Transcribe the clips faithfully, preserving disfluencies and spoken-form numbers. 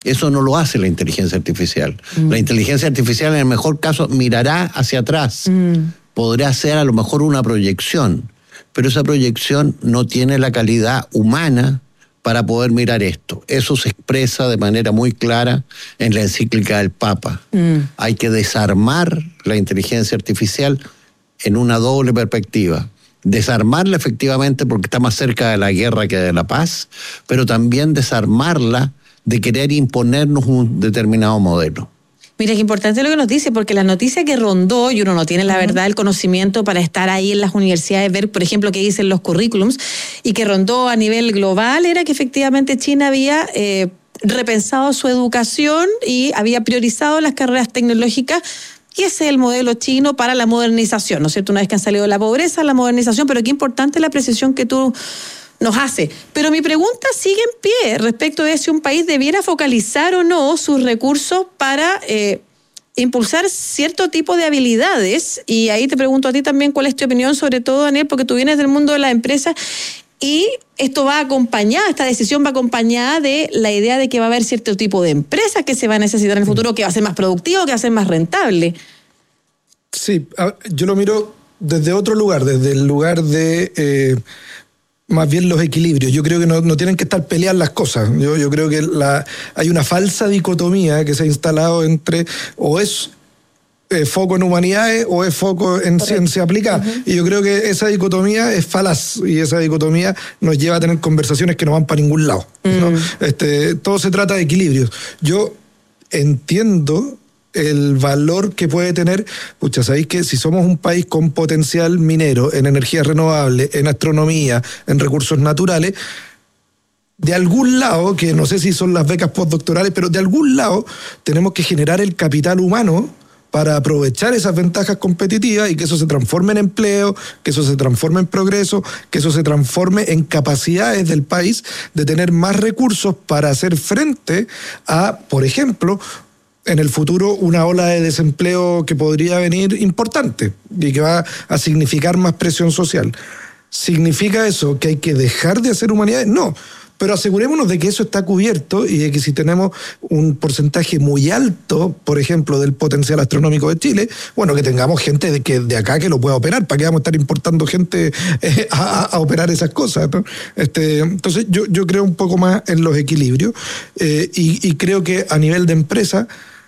Eso no lo hace la inteligencia artificial. Mm. La inteligencia artificial, en el mejor caso, mirará hacia atrás. Mm. Podrá hacer a lo mejor una proyección, pero esa proyección no tiene la calidad humana para poder mirar esto. Eso se expresa de manera muy clara en la encíclica del Papa. Mm. Hay que desarmar la inteligencia artificial en una doble perspectiva. Desarmarla efectivamente porque está más cerca de la guerra que de la paz, pero también desarmarla de querer imponernos un determinado modelo. Mira, qué importante lo que nos dice, porque la noticia que rondó, y uno no tiene la verdad, el conocimiento para estar ahí en las universidades, ver, por ejemplo, qué dicen los currículums, y que rondó a nivel global, era que efectivamente China había eh, repensado su educación y había priorizado las carreras tecnológicas, y ese es el modelo chino para la modernización, ¿no es cierto? Una vez que han salido de la pobreza, la modernización, pero qué importante la precisión que tú nos hace. Pero mi pregunta sigue en pie respecto de si un país debiera focalizar o no sus recursos para eh, impulsar cierto tipo de habilidades. Y ahí te pregunto a ti también cuál es tu opinión, sobre todo, Daniel, porque tú vienes del mundo de la empresa y esto va acompañada, esta decisión va acompañada de la idea de que va a haber cierto tipo de empresas que se va a necesitar en el futuro, que va a ser más productivo, que va a ser más rentable. Sí, yo lo miro desde otro lugar, desde el lugar de... Eh, más bien los equilibrios. Yo creo que no, no tienen que estar peleadas las cosas. Yo, yo creo que la, hay una falsa dicotomía que se ha instalado entre o es eh, foco en humanidades o es foco en Correcto. Ciencia aplicada. Uh-huh. Y yo creo que esa dicotomía es falaz y esa dicotomía nos lleva a tener conversaciones que no van para ningún lado. Uh-huh. ¿no? Este, todo se trata de equilibrios. Yo entiendo el valor que puede tener, pucha, sabéis que si somos un país con potencial minero en energías renovables, en astronomía, en recursos naturales, de algún lado, que no sé si son las becas postdoctorales, pero de algún lado tenemos que generar el capital humano para aprovechar esas ventajas competitivas y que eso se transforme en empleo, que eso se transforme en progreso, que eso se transforme en capacidades del país de tener más recursos para hacer frente a, por ejemplo, en el futuro una ola de desempleo que podría venir importante y que va a significar más presión social. ¿Significa eso que hay que dejar de hacer humanidades? No, pero asegurémonos de que eso está cubierto y de que si tenemos un porcentaje muy alto, por ejemplo, del potencial astronómico de Chile, bueno, que tengamos gente de, que, de acá que lo pueda operar. ¿Para qué vamos a estar importando gente eh, a, a operar esas cosas, ¿no? Este, entonces yo, yo creo un poco más en los equilibrios eh, y, y creo que a nivel de empresa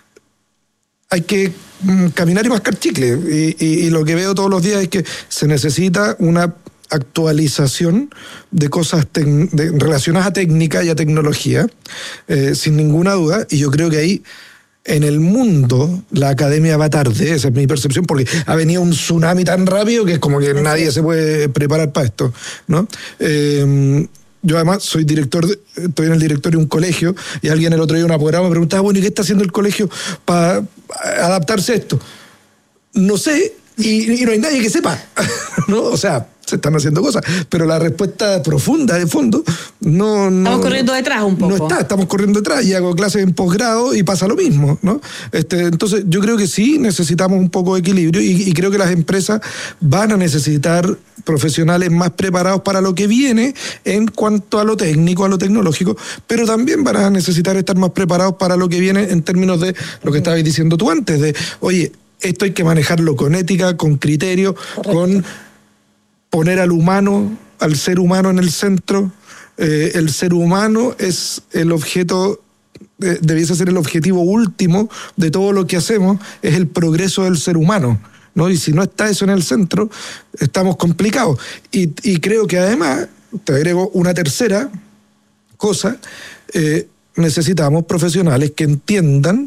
hay que mm, caminar y mascar chicle. Y, y, y lo que veo todos los días es que se necesita una actualización de cosas tec- de, relacionadas a técnica y a tecnología, eh, sin ninguna duda. Y yo creo que ahí, en el mundo, la academia va tarde, esa es mi percepción, porque ha venido un tsunami tan rápido que es como que nadie se puede preparar para esto, ¿no? Eh, Yo además soy director, de, estoy en el directorio de un colegio y alguien el otro día, un apoderado, me preguntaba, bueno, ¿y qué está haciendo el colegio para adaptarse a esto? No sé, y, y no hay nadie que sepa, ¿no? O sea, se están haciendo cosas, pero la respuesta profunda, de fondo, no... no estamos corriendo detrás un poco. No está, estamos corriendo detrás y hago clases en posgrado y pasa lo mismo, ¿no? Este, entonces, yo creo que sí necesitamos un poco de equilibrio y, y creo que las empresas van a necesitar profesionales más preparados para lo que viene en cuanto a lo técnico, a lo tecnológico, pero también van a necesitar estar más preparados para lo que viene en términos de lo que estabas diciendo tú antes, de, oye, esto hay que manejarlo con ética, con criterio, Correcto. Con poner al humano, al ser humano en el centro. Eh, el ser humano es el objeto, eh, debiese ser el objetivo último de todo lo que hacemos, es el progreso del ser humano, ¿no? Y si no está eso en el centro, estamos complicados. Y, y creo que además, te agrego una tercera cosa, eh, necesitamos profesionales que entiendan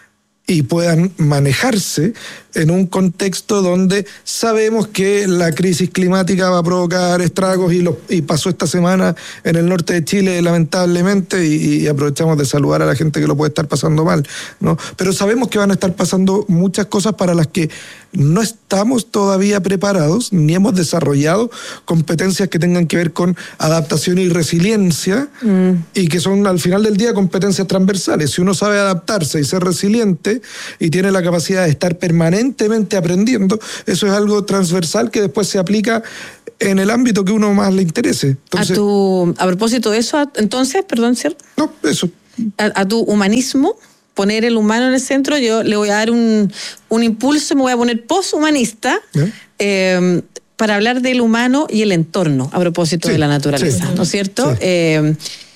y puedan manejarse en un contexto donde sabemos que la crisis climática va a provocar estragos y, lo, y pasó esta semana en el norte de Chile lamentablemente y, y aprovechamos de saludar a la gente que lo puede estar pasando mal, ¿no? Pero sabemos que van a estar pasando muchas cosas para las que no estamos todavía preparados ni hemos desarrollado competencias que tengan que ver con adaptación y resiliencia mm. y que son al final del día competencias transversales. Si uno sabe adaptarse y ser resiliente y tiene la capacidad de estar permanentemente aprendiendo, eso es algo transversal que después se aplica en el ámbito que uno más le interese. Entonces, a, tu, a propósito de eso, entonces, perdón, ¿cierto? No, eso. a, a tu humanismo, poner el humano en el centro. Yo le voy a dar un, un impulso, me voy a poner poshumanista, ¿eh? eh, para hablar del humano y el entorno, a propósito sí, de la naturaleza, sí, ¿no es cierto? Sí. Eh,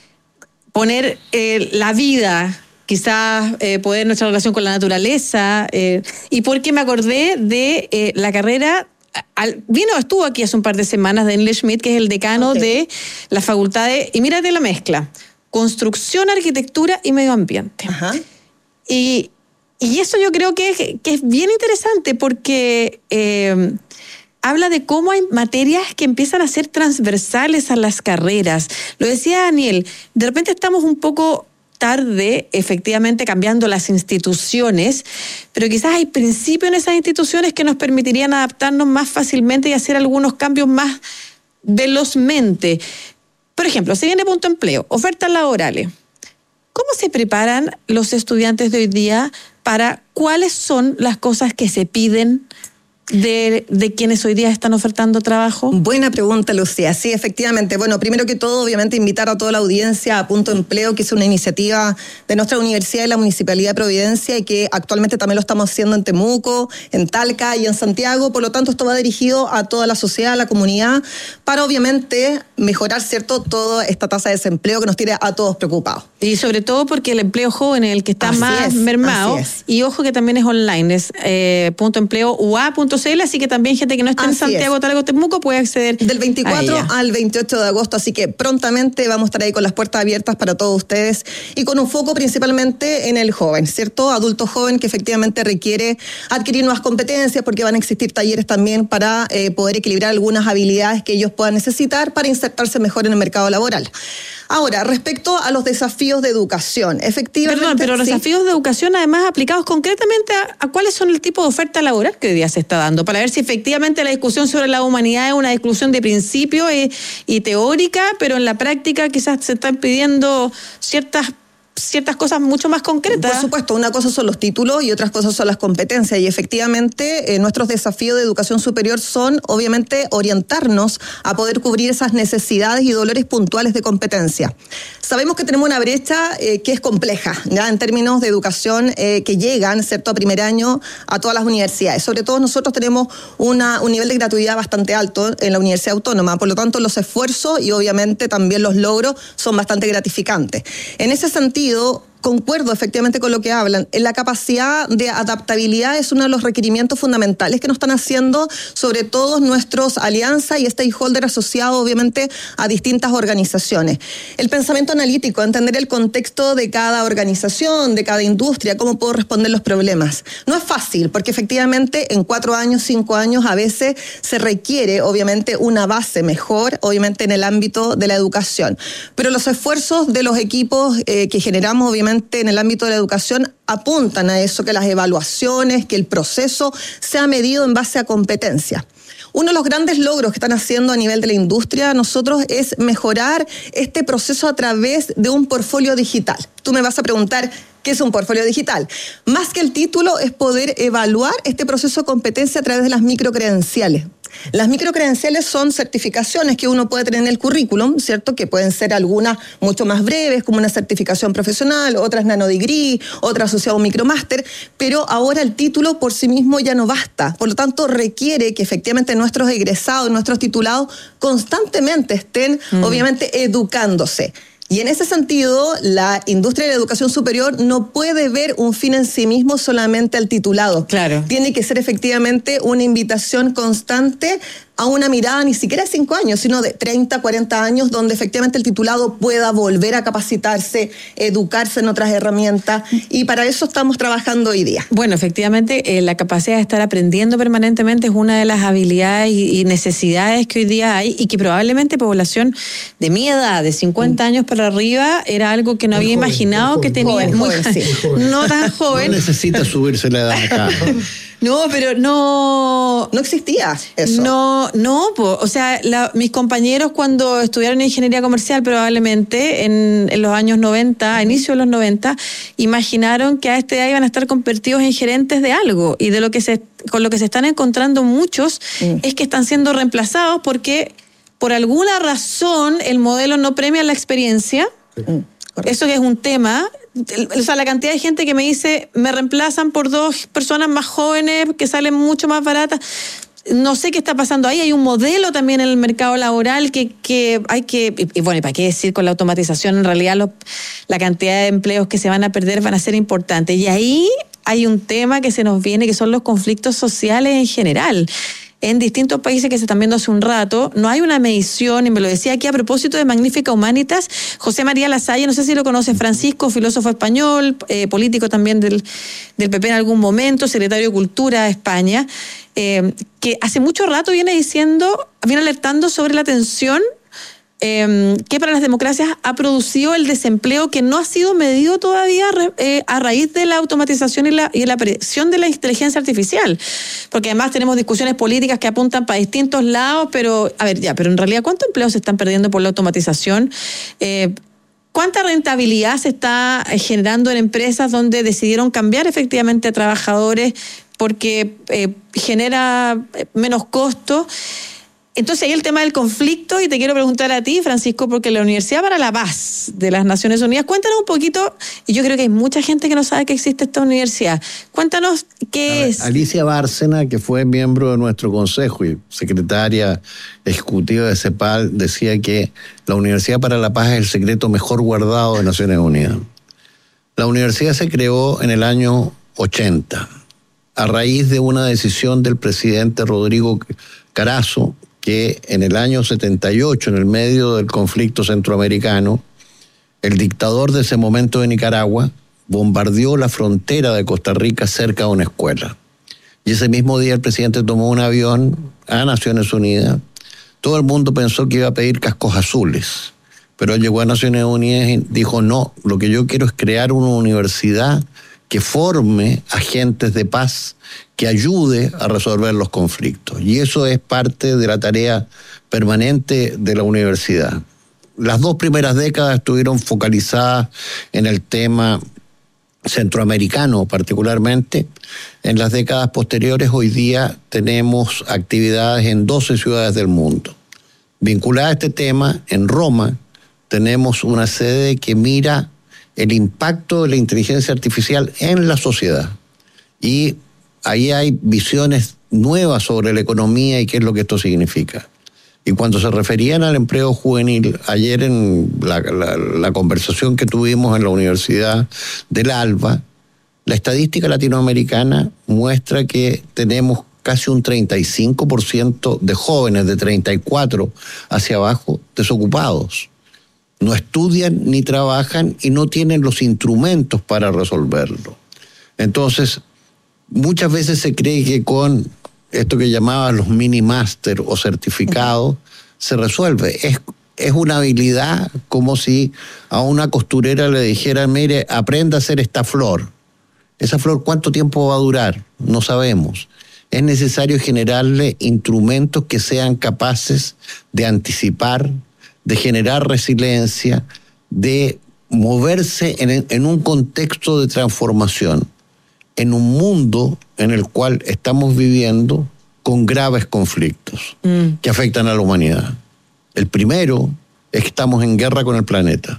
poner eh, la vida, quizás eh, poner nuestra relación con la naturaleza, eh, y porque me acordé de eh, la carrera, al, vino, estuvo aquí hace un par de semanas Daniel Schmidt, que es el decano okay. de la facultad de, y mírate la mezcla, construcción, arquitectura y medio ambiente. Ajá. Y, y eso yo creo que es, que es bien interesante porque eh, habla de cómo hay materias que empiezan a ser transversales a las carreras. Lo decía Daniel, de repente estamos un poco tarde, efectivamente, cambiando las instituciones, pero quizás hay principios en esas instituciones que nos permitirían adaptarnos más fácilmente y hacer algunos cambios más velozmente. Por ejemplo, se viene punto empleo, ofertas laborales. ¿Cómo se preparan los estudiantes de hoy día para cuáles son las cosas que se piden de, de quienes hoy día están ofertando trabajo? Buena pregunta, Lucía. Sí, efectivamente. Bueno, primero que todo, obviamente, invitar a toda la audiencia a Punto Empleo, que es una iniciativa de nuestra universidad y la Municipalidad de Providencia, y que actualmente también lo estamos haciendo en Temuco, en Talca y en Santiago. Por lo tanto, esto va dirigido a toda la sociedad, a la comunidad, para obviamente mejorar, ¿cierto?, toda esta tasa de desempleo que nos tiene a todos preocupados. Y sobre todo porque el empleo joven es el que está así más es, mermado. Es. Y ojo que también es online, es eh, punto empleo u a punto c l, así que también gente que no está así en Santiago, es. Talca, Temuco puede acceder del veinticuatro al veintiocho de agosto, así que prontamente vamos a estar ahí con las puertas abiertas para todos ustedes y con un foco principalmente en el joven, ¿cierto? Adulto joven que efectivamente requiere adquirir nuevas competencias, porque van a existir talleres también para eh, poder equilibrar algunas habilidades que ellos puedan necesitar para insertarse mejor en el mercado laboral. Ahora, respecto a los desafíos de educación, efectivamente... Perdón, pero los sí. desafíos de educación además aplicados concretamente a, a cuáles son el tipo de oferta laboral que hoy día se está dando, para ver si efectivamente la discusión sobre la humanidad es una discusión de principio y, y teórica, pero en la práctica quizás se están pidiendo ciertas ciertas cosas mucho más concretas. Por supuesto, una cosa son los títulos y otras cosas son las competencias, y efectivamente eh, nuestros desafíos de educación superior son obviamente orientarnos a poder cubrir esas necesidades y dolores puntuales de competencia. Sabemos que tenemos una brecha eh, que es compleja, ¿ya?, en términos de educación eh, que llegan, ¿cierto?, a primer año a todas las universidades. Sobre todo nosotros tenemos una, un nivel de gratuidad bastante alto en la Universidad Autónoma, por lo tanto los esfuerzos y obviamente también los logros son bastante gratificantes. En ese sentido, concuerdo efectivamente con lo que hablan. La capacidad de adaptabilidad es uno de los requerimientos fundamentales que nos están haciendo, sobre todo nuestros alianzas y stakeholders asociados obviamente a distintas organizaciones. El pensamiento analítico, entender el contexto de cada organización, de cada industria, cómo puedo responder los problemas. No es fácil, porque efectivamente en cuatro años, cinco años, a veces se requiere obviamente una base mejor, obviamente en el ámbito de la educación. Pero los esfuerzos de los equipos eh, que generamos obviamente en el ámbito de la educación apuntan a eso, que las evaluaciones, que el proceso sea medido en base a competencia. Uno de los grandes logros que están haciendo a nivel de la industria nosotros es mejorar este proceso a través de un portfolio digital. Tú me vas a preguntar, ¿qué es un portfolio digital? Más que el título es poder evaluar este proceso de competencia a través de las microcredenciales. Las microcredenciales son certificaciones que uno puede tener en el currículum, ¿cierto? Que pueden ser algunas mucho más breves, como una certificación profesional, otras nanodegree, otras asociadas a un micromáster, pero ahora el título por sí mismo ya no basta. Por lo tanto, requiere que efectivamente nuestros egresados, nuestros titulados, constantemente estén, mm. obviamente, educándose. Y en ese sentido, la industria de la educación superior no puede ver un fin en sí mismo solamente al titulado. Claro. Tiene que ser efectivamente una invitación constante a una mirada ni siquiera de cinco años, sino de treinta, cuarenta años, donde efectivamente el titulado pueda volver a capacitarse, educarse en otras herramientas, y para eso estamos trabajando hoy día. Bueno, efectivamente, eh, la capacidad de estar aprendiendo permanentemente es una de las habilidades y, y necesidades que hoy día hay, y que probablemente población de mi edad, de cincuenta años para arriba, era algo que no muy había joven, imaginado joven, que tenía. Joven, muy joven, sí. No tan joven. No necesita subirse la edad acá. No, pero no... No existía eso. No, no, po, o sea, la, mis compañeros cuando estudiaron ingeniería comercial probablemente en, en los años noventa, a inicio de los noventa, imaginaron que a esta edad iban a estar convertidos en gerentes de algo, y de lo que se, con lo que se están encontrando muchos mm. es que están siendo reemplazados porque por alguna razón el modelo no premia la experiencia. Mm. Eso que es un tema. O sea, la cantidad de gente que me dice, me reemplazan por dos personas más jóvenes que salen mucho más baratas. No sé qué está pasando ahí. Hay un modelo también en el mercado laboral que, que hay que... Y, y bueno, ¿y para qué decir con la automatización? En realidad los, la cantidad de empleos que se van a perder van a ser importantes. Y ahí hay un tema que se nos viene, que son los conflictos sociales en general. En distintos países que se están viendo hace un rato, no hay una medición, y me lo decía aquí a propósito de Magnífica Humanitas, José María Lasalle, no sé si lo conoce, Francisco, filósofo español, eh, político también del, del P P en algún momento, secretario de Cultura de España, eh, que hace mucho rato viene diciendo, viene alertando sobre la tensión Eh, que para las democracias ha producido el desempleo que no ha sido medido todavía eh, a raíz de la automatización y la, y la aparición de la inteligencia artificial. Porque además tenemos discusiones políticas que apuntan para distintos lados, pero, a ver, ya, pero en realidad, ¿cuántos empleos se están perdiendo por la automatización? Eh, ¿Cuánta rentabilidad se está generando en empresas donde decidieron cambiar efectivamente a trabajadores porque eh, genera menos costo? Entonces ahí el tema del conflicto, y te quiero preguntar a ti, Francisco, porque la Universidad para la Paz de las Naciones Unidas, cuéntanos un poquito, y yo creo que hay mucha gente que no sabe que existe esta universidad. Cuéntanos qué ver, es. Alicia Bárcena, que fue miembro de nuestro consejo y secretaria ejecutiva de CEPAL, decía que la Universidad para la Paz es el secreto mejor guardado de Naciones Unidas. La universidad se creó en el año ochenta, a raíz de una decisión del presidente Rodrigo Carazo, que en el año setenta y ocho, en el medio del conflicto centroamericano, el dictador de ese momento de Nicaragua bombardeó la frontera de Costa Rica cerca de una escuela. Y ese mismo día el presidente tomó un avión a Naciones Unidas. Todo el mundo pensó que iba a pedir cascos azules, pero él llegó a Naciones Unidas y dijo, no, lo que yo quiero es crear una universidad que forme agentes de paz, que ayude a resolver los conflictos. Y eso es parte de la tarea permanente de la universidad. Las dos primeras décadas estuvieron focalizadas en el tema centroamericano particularmente. En las décadas posteriores, hoy día tenemos actividades en doce ciudades del mundo. Vinculada a este tema, en Roma tenemos una sede que mira el impacto de la inteligencia artificial en la sociedad. Y ahí hay visiones nuevas sobre la economía y qué es lo que esto significa. Y cuando se referían al empleo juvenil, ayer en la, la, la conversación que tuvimos en la Universidad del ALBA, la estadística latinoamericana muestra que tenemos casi un treinta y cinco por ciento de jóvenes de treinta y cuatro hacia abajo desocupados. No estudian ni trabajan y no tienen los instrumentos para resolverlo. Entonces, muchas veces se cree que con esto que llamaban los mini máster o certificados se resuelve. Es, es una habilidad como si a una costurera le dijeran, mire, aprenda a hacer esta flor. Esa flor, ¿cuánto tiempo va a durar? No sabemos. Es necesario generarle instrumentos que sean capaces de anticipar, de generar resiliencia, de moverse en, en un contexto de transformación, en un mundo en el cual estamos viviendo con graves conflictos mm. que afectan a la humanidad. El primero es que estamos en guerra con el planeta.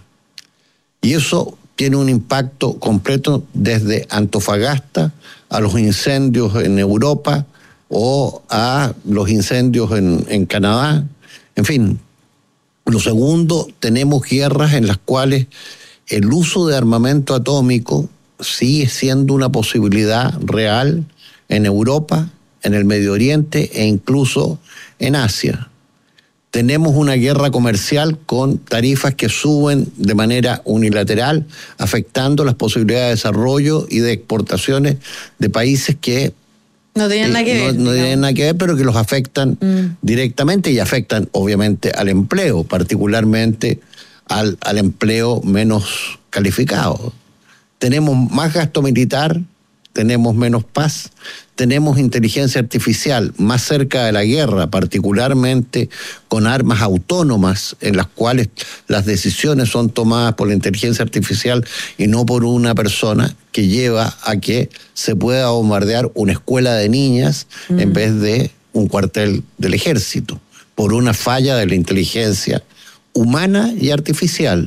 Y eso tiene un impacto completo desde Antofagasta a los incendios en Europa o a los incendios en, en Canadá. En fin. Lo segundo, tenemos guerras en las cuales el uso de armamento atómico sigue siendo una posibilidad real en Europa, en el Medio Oriente e incluso en Asia. Tenemos una guerra comercial con tarifas que suben de manera unilateral, afectando las posibilidades de desarrollo y de exportaciones de países que No tienen nada que ver. No, no tienen nada que ver, pero que los afectan mm. directamente y afectan obviamente al empleo, particularmente al, al empleo menos calificado. Tenemos más gasto militar, tenemos menos paz, tenemos inteligencia artificial más cerca de la guerra, particularmente con armas autónomas en las cuales las decisiones son tomadas por la inteligencia artificial y no por una persona, que lleva a que se pueda bombardear una escuela de niñas mm. en vez de un cuartel del ejército, por una falla de la inteligencia humana y artificial.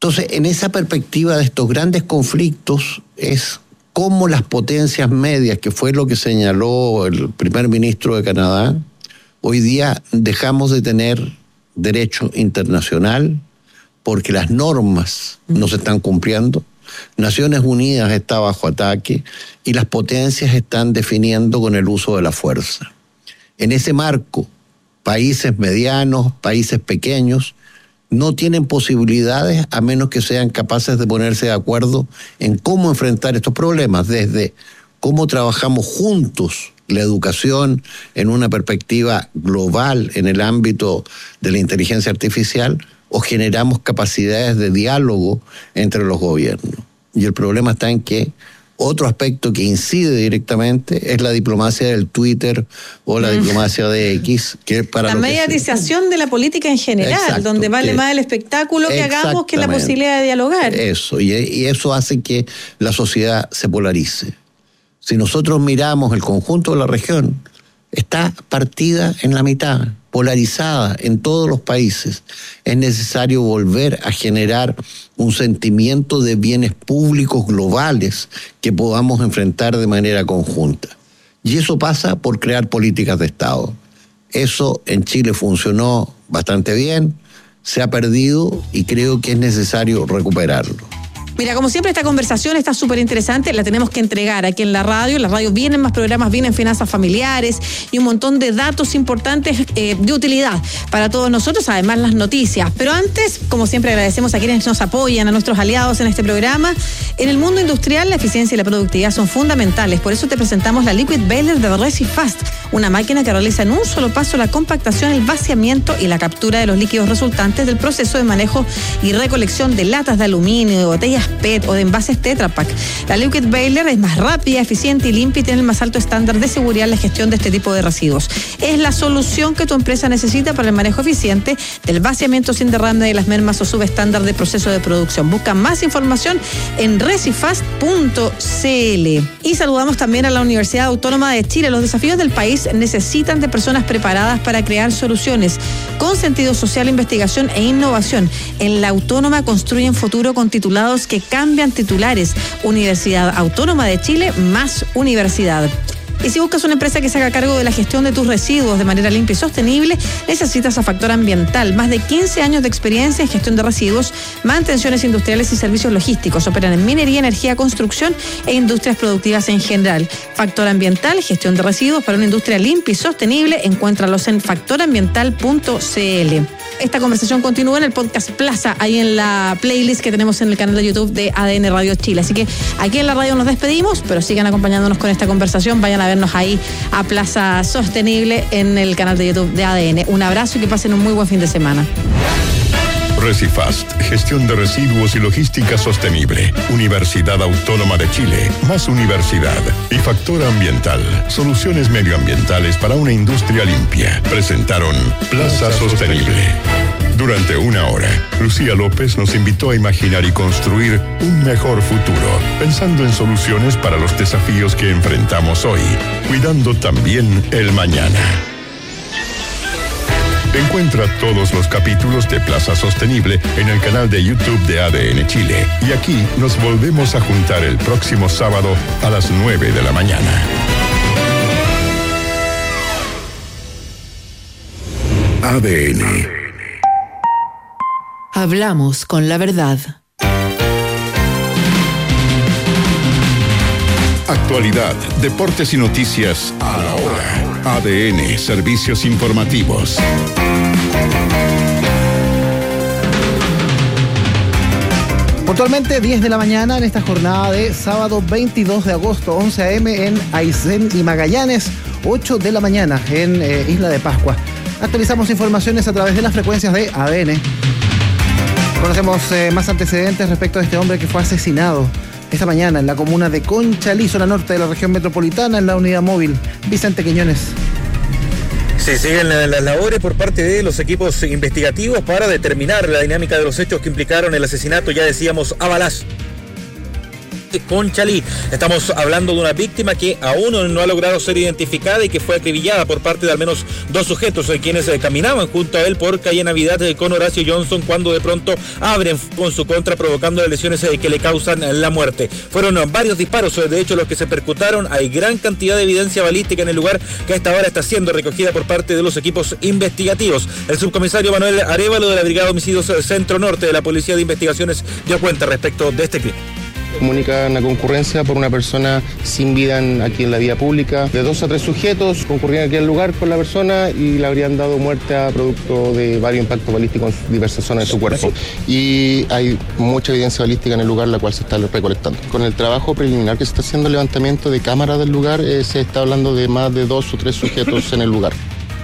Entonces, en esa perspectiva de estos grandes conflictos es cómo las potencias medias, que fue lo que señaló el primer ministro de Canadá, hoy día dejamos de tener derecho internacional porque las normas no se están cumpliendo, Naciones Unidas está bajo ataque y las potencias están definiendo con el uso de la fuerza. En ese marco, países medianos, países pequeños, no tienen posibilidades a menos que sean capaces de ponerse de acuerdo en cómo enfrentar estos problemas, desde cómo trabajamos juntos la educación en una perspectiva global en el ámbito de la inteligencia artificial, o generamos capacidades de diálogo entre los gobiernos. Y el problema está en que otro aspecto que incide directamente es la diplomacia del Twitter o la mm. diplomacia de X. Que para la lo mediatización de la política en general, exacto, donde vale que, más el espectáculo que hagamos que la posibilidad de dialogar. Eso, y, y eso hace que la sociedad se polarice. Si nosotros miramos el conjunto de la región, está partida en la mitad, polarizada en todos los países. Es necesario volver a generar un sentimiento de bienes públicos globales que podamos enfrentar de manera conjunta. Y eso pasa por crear políticas de Estado. Eso en Chile funcionó bastante bien, se ha perdido y creo que es necesario recuperarlo. Mira, como siempre, esta conversación está súper interesante, la tenemos que entregar aquí en la radio. En la radio vienen más programas, vienen finanzas familiares y un montón de datos importantes eh, de utilidad para todos nosotros, además las noticias. Pero antes, como siempre, agradecemos a quienes nos apoyan, a nuestros aliados en este programa. En el mundo industrial, la eficiencia y la productividad son fundamentales. Por eso te presentamos la Liquid Baler de Recifast, una máquina que realiza en un solo paso la compactación, el vaciamiento y la captura de los líquidos resultantes del proceso de manejo y recolección de latas de aluminio, de botellas P E T o de envases Tetra Pak. La Liquid Baler es más rápida, eficiente y limpia y tiene el más alto estándar de seguridad en la gestión de este tipo de residuos. Es la solución que tu empresa necesita para el manejo eficiente del vaciamiento sin derrame de las mermas o subestándar de proceso de producción. Busca más información en recifast punto c l. Y saludamos también a la Universidad Autónoma de Chile. Los desafíos del país necesitan de personas preparadas para crear soluciones con sentido social, investigación e innovación. En la Autónoma construyen futuro con titulados que cambian titulares. Universidad Autónoma de Chile, más universidad. Y si buscas una empresa que se haga cargo de la gestión de tus residuos de manera limpia y sostenible, necesitas a Factor Ambiental. Más de quince años de experiencia en gestión de residuos, mantenciones industriales y servicios logísticos. Operan en minería, energía, construcción e industrias productivas en general. Factor Ambiental, gestión de residuos para una industria limpia y sostenible. Encuéntralos en factor ambiental punto c l. Esta conversación continúa en el podcast Plaza, ahí en la playlist que tenemos en el canal de YouTube de A D N Radio Chile. Así que aquí en la radio nos despedimos, pero sigan acompañándonos con esta conversación. Vayan a vernos ahí a Plaza Sostenible en el canal de YouTube de A D N. Un abrazo y que pasen un muy buen fin de semana. Recifast, gestión de residuos y logística sostenible. Universidad Autónoma de Chile, más universidad. Y Factor Ambiental, soluciones medioambientales para una industria limpia. Presentaron Plaza Sostenible. Durante una hora, Lucía López nos invitó a imaginar y construir un mejor futuro, pensando en soluciones para los desafíos que enfrentamos hoy, cuidando también el mañana. Encuentra todos los capítulos de Plaza Sostenible en el canal de YouTube de A D N Chile. Y aquí nos volvemos a juntar el próximo sábado a las nueve de la mañana. A D N. Hablamos con la verdad. Actualidad, deportes y noticias a la hora. A D N, servicios informativos. Puntualmente diez de la mañana en esta jornada de sábado veintidós de agosto, once a eme en Aysén y Magallanes, ocho de la mañana en eh, Isla de Pascua. Actualizamos informaciones a través de las frecuencias de A D N. Conocemos eh, más antecedentes respecto a este hombre que fue asesinado esta mañana en la comuna de Conchalí, zona norte de la región metropolitana, en la unidad móvil. Vicente Quiñones. Se siguen las labores por parte de los equipos investigativos para determinar la dinámica de los hechos que implicaron el asesinato, ya decíamos, a balazo. Conchalí. Estamos hablando de una víctima que aún no ha logrado ser identificada y que fue acribillada por parte de al menos dos sujetos, eh, quienes eh, caminaban junto a él por calle Navidad eh, con Horacio Johnson, cuando de pronto abren con su contra, provocando lesiones eh, que le causan eh, la muerte. Fueron eh, varios disparos, eh, de hecho, los que se percutaron. Hay gran cantidad de evidencia balística en el lugar, que a esta hora está siendo recogida por parte de los equipos investigativos. El subcomisario Manuel Arévalo de la Brigada de Homicidios Centro Norte de la Policía de Investigaciones dio cuenta respecto de este crimen. Comunican la concurrencia por una persona sin vida en, aquí en la vía pública. De dos a tres sujetos concurrían aquí al lugar con la persona y le habrían dado muerte a producto de varios impactos balísticos en diversas zonas de su cuerpo. Y hay mucha evidencia balística en el lugar, la cual se está recolectando. Con el trabajo preliminar que se está haciendo, el levantamiento de cámaras del lugar, eh, se está hablando de más de dos o tres sujetos en el lugar.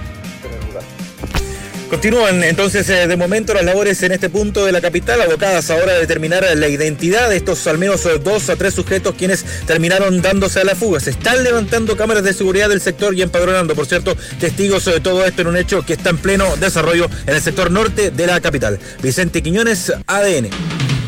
Continúan entonces eh, de momento las labores en este punto de la capital, abocadas ahora a determinar la identidad de estos al menos eh, dos a tres sujetos quienes terminaron dándose a la fuga. Se están levantando cámaras de seguridad del sector y empadronando, por cierto, testigos de todo esto en un hecho que está en pleno desarrollo en el sector norte de la capital. Vicente Quiñones, A D N.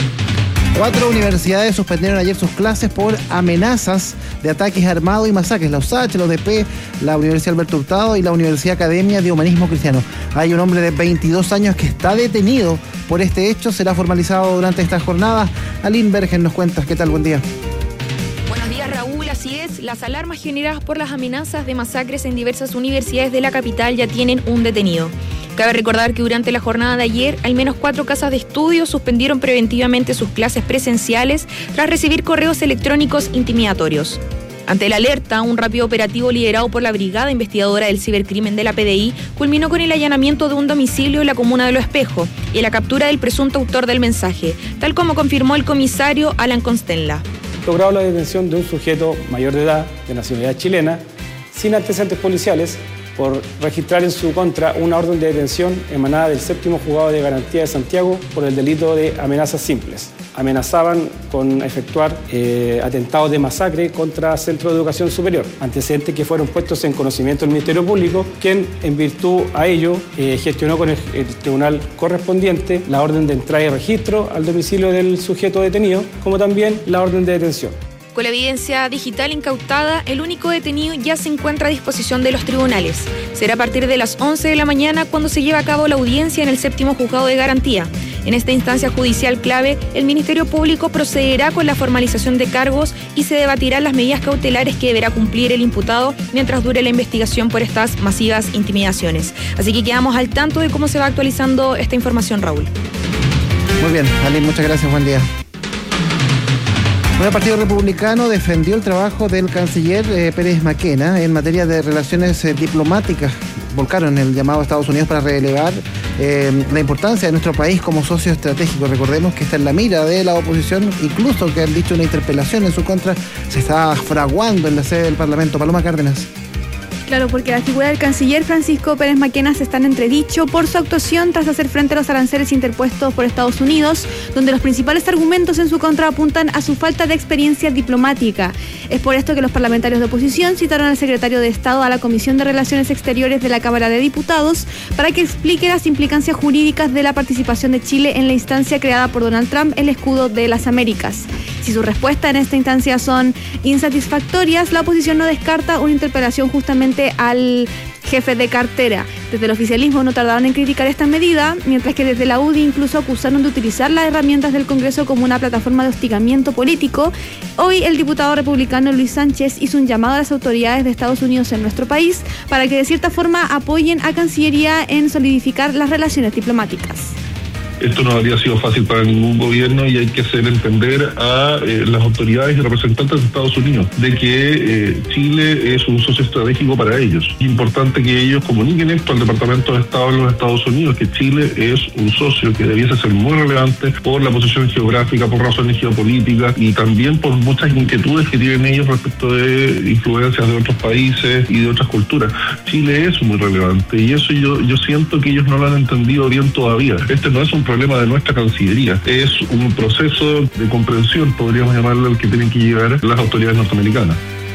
Cuatro universidades suspendieron ayer sus clases por amenazas de ataques armados y masacres. La U S A H, la U D P, la Universidad Alberto Hurtado y la Universidad Academia de Humanismo Cristiano. Hay un hombre de veintidós años que está detenido por este hecho. Será formalizado durante esta jornada. Aline Bergen nos cuenta. ¿Qué tal? Buen día. Buenos días, Raúl. Así es, las alarmas generadas por las amenazas de masacres en diversas universidades de la capital ya tienen un detenido. Cabe recordar que durante la jornada de ayer, al menos cuatro casas de estudio suspendieron preventivamente sus clases presenciales tras recibir correos electrónicos intimidatorios. Ante la alerta, un rápido operativo liderado por la Brigada Investigadora del Cibercrimen de la P D I culminó con el allanamiento de un domicilio en la comuna de Lo Espejo y la captura del presunto autor del mensaje, tal como confirmó el comisario Alan Constenla. Logrado la detención de un sujeto mayor de edad, de nacionalidad chilena, sin antecedentes policiales, por registrar en su contra una orden de detención emanada del séptimo juzgado de garantía de Santiago por el delito de amenazas simples. Amenazaban con efectuar eh, atentados de masacre contra centros de educación superior, antecedentes que fueron puestos en conocimiento del Ministerio Público, quien en virtud a ello eh, gestionó con el, el tribunal correspondiente la orden de entrada y registro al domicilio del sujeto detenido, como también la orden de detención. Con la evidencia digital incautada, el único detenido ya se encuentra a disposición de los tribunales. Será a partir de las once de la mañana cuando se lleve a cabo la audiencia en el séptimo juzgado de garantía. En esta instancia judicial clave, el Ministerio Público procederá con la formalización de cargos y se debatirán las medidas cautelares que deberá cumplir el imputado mientras dure la investigación por estas masivas intimidaciones. Así que quedamos al tanto de cómo se va actualizando esta información, Raúl. Muy bien, Aline, muchas gracias, buen día. El Partido Republicano defendió el trabajo del canciller eh, Pérez Maquena en materia de relaciones eh, diplomáticas. Volcaron el llamado a Estados Unidos para relevar eh, la importancia de nuestro país como socio estratégico. Recordemos que está en la mira de la oposición, incluso que han dicho una interpelación en su contra, se está fraguando en la sede del Parlamento. Paloma Cárdenas. Claro, porque la figura del canciller Francisco Pérez Maquena se está en entredicho por su actuación tras hacer frente a los aranceles interpuestos por Estados Unidos, donde los principales argumentos en su contra apuntan a su falta de experiencia diplomática. Es por esto que los parlamentarios de oposición citaron al secretario de Estado a la Comisión de Relaciones Exteriores de la Cámara de Diputados para que explique las implicancias jurídicas de la participación de Chile en la instancia creada por Donald Trump, el Escudo de las Américas. Si su respuesta en esta instancia son insatisfactorias, la oposición no descarta una interpelación justamente al jefe de cartera. Desde el oficialismo no tardaron en criticar esta medida, mientras que desde la U D I incluso acusaron de utilizar las herramientas del Congreso como una plataforma de hostigamiento político. Hoy el diputado republicano Luis Sánchez hizo un llamado a las autoridades de Estados Unidos en nuestro país para que de cierta forma apoyen a Cancillería en solidificar las relaciones diplomáticas. Esto no habría sido fácil para ningún gobierno y hay que hacer entender a eh, las autoridades y representantes de Estados Unidos de que eh, Chile es un socio estratégico para ellos. Es importante que ellos comuniquen esto al Departamento de Estado de los Estados Unidos, que Chile es un socio que debiese ser muy relevante por la posición geográfica, por razones geopolíticas y también por muchas inquietudes que tienen ellos respecto de influencias de otros países y de otras culturas. Chile es muy relevante y eso yo, yo siento que ellos no lo han entendido bien todavía. Este no es un problema de nuestra Cancillería, es un proceso de comprensión, podríamos llamarlo, al que tienen que llegar las autoridades norteamericanas.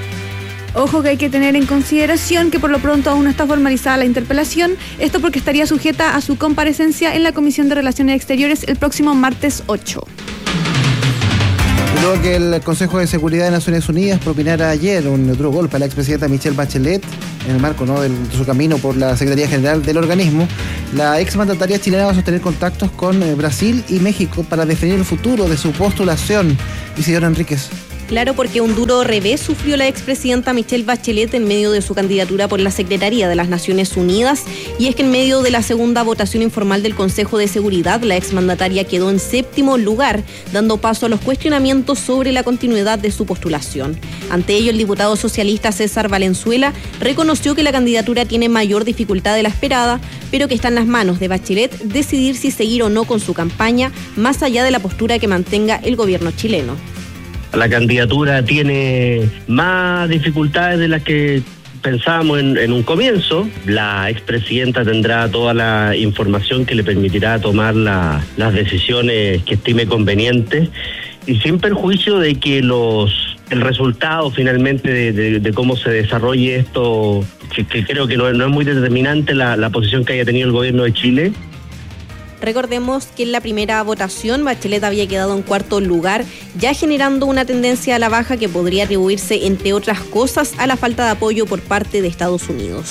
Ojo que hay que tener en consideración que por lo pronto aún no está formalizada la interpelación, esto porque estaría sujeta a su comparecencia en la Comisión de Relaciones Exteriores el próximo martes ocho. Luego que el Consejo de Seguridad de Naciones Unidas propinara ayer un duro golpe a la expresidenta Michelle Bachelet en el marco, ¿no?, de su camino por la Secretaría General del organismo, la exmandataria chilena va a sostener contactos con Brasil y México para definir el futuro de su postulación. Isidora Enríquez. Claro, porque un duro revés sufrió la expresidenta Michelle Bachelet en medio de su candidatura por la Secretaría de las Naciones Unidas, y es que en medio de la segunda votación informal del Consejo de Seguridad, la exmandataria quedó en séptimo lugar, dando paso a los cuestionamientos sobre la continuidad de su postulación. Ante ello, el diputado socialista César Valenzuela reconoció que la candidatura tiene mayor dificultad de la esperada, pero que está en las manos de Bachelet decidir si seguir o no con su campaña, más allá de la postura que mantenga el gobierno chileno. La candidatura tiene más dificultades de las que pensábamos en, en un comienzo. La expresidenta tendrá toda la información que le permitirá tomar la, las decisiones que estime convenientes, y sin perjuicio de que los el resultado finalmente de, de, de cómo se desarrolle esto, que, que creo que no, no es muy determinante la, la posición que haya tenido el gobierno de Chile. Recordemos que en la primera votación Bachelet había quedado en cuarto lugar, ya generando una tendencia a la baja que podría atribuirse, entre otras cosas, a la falta de apoyo por parte de Estados Unidos.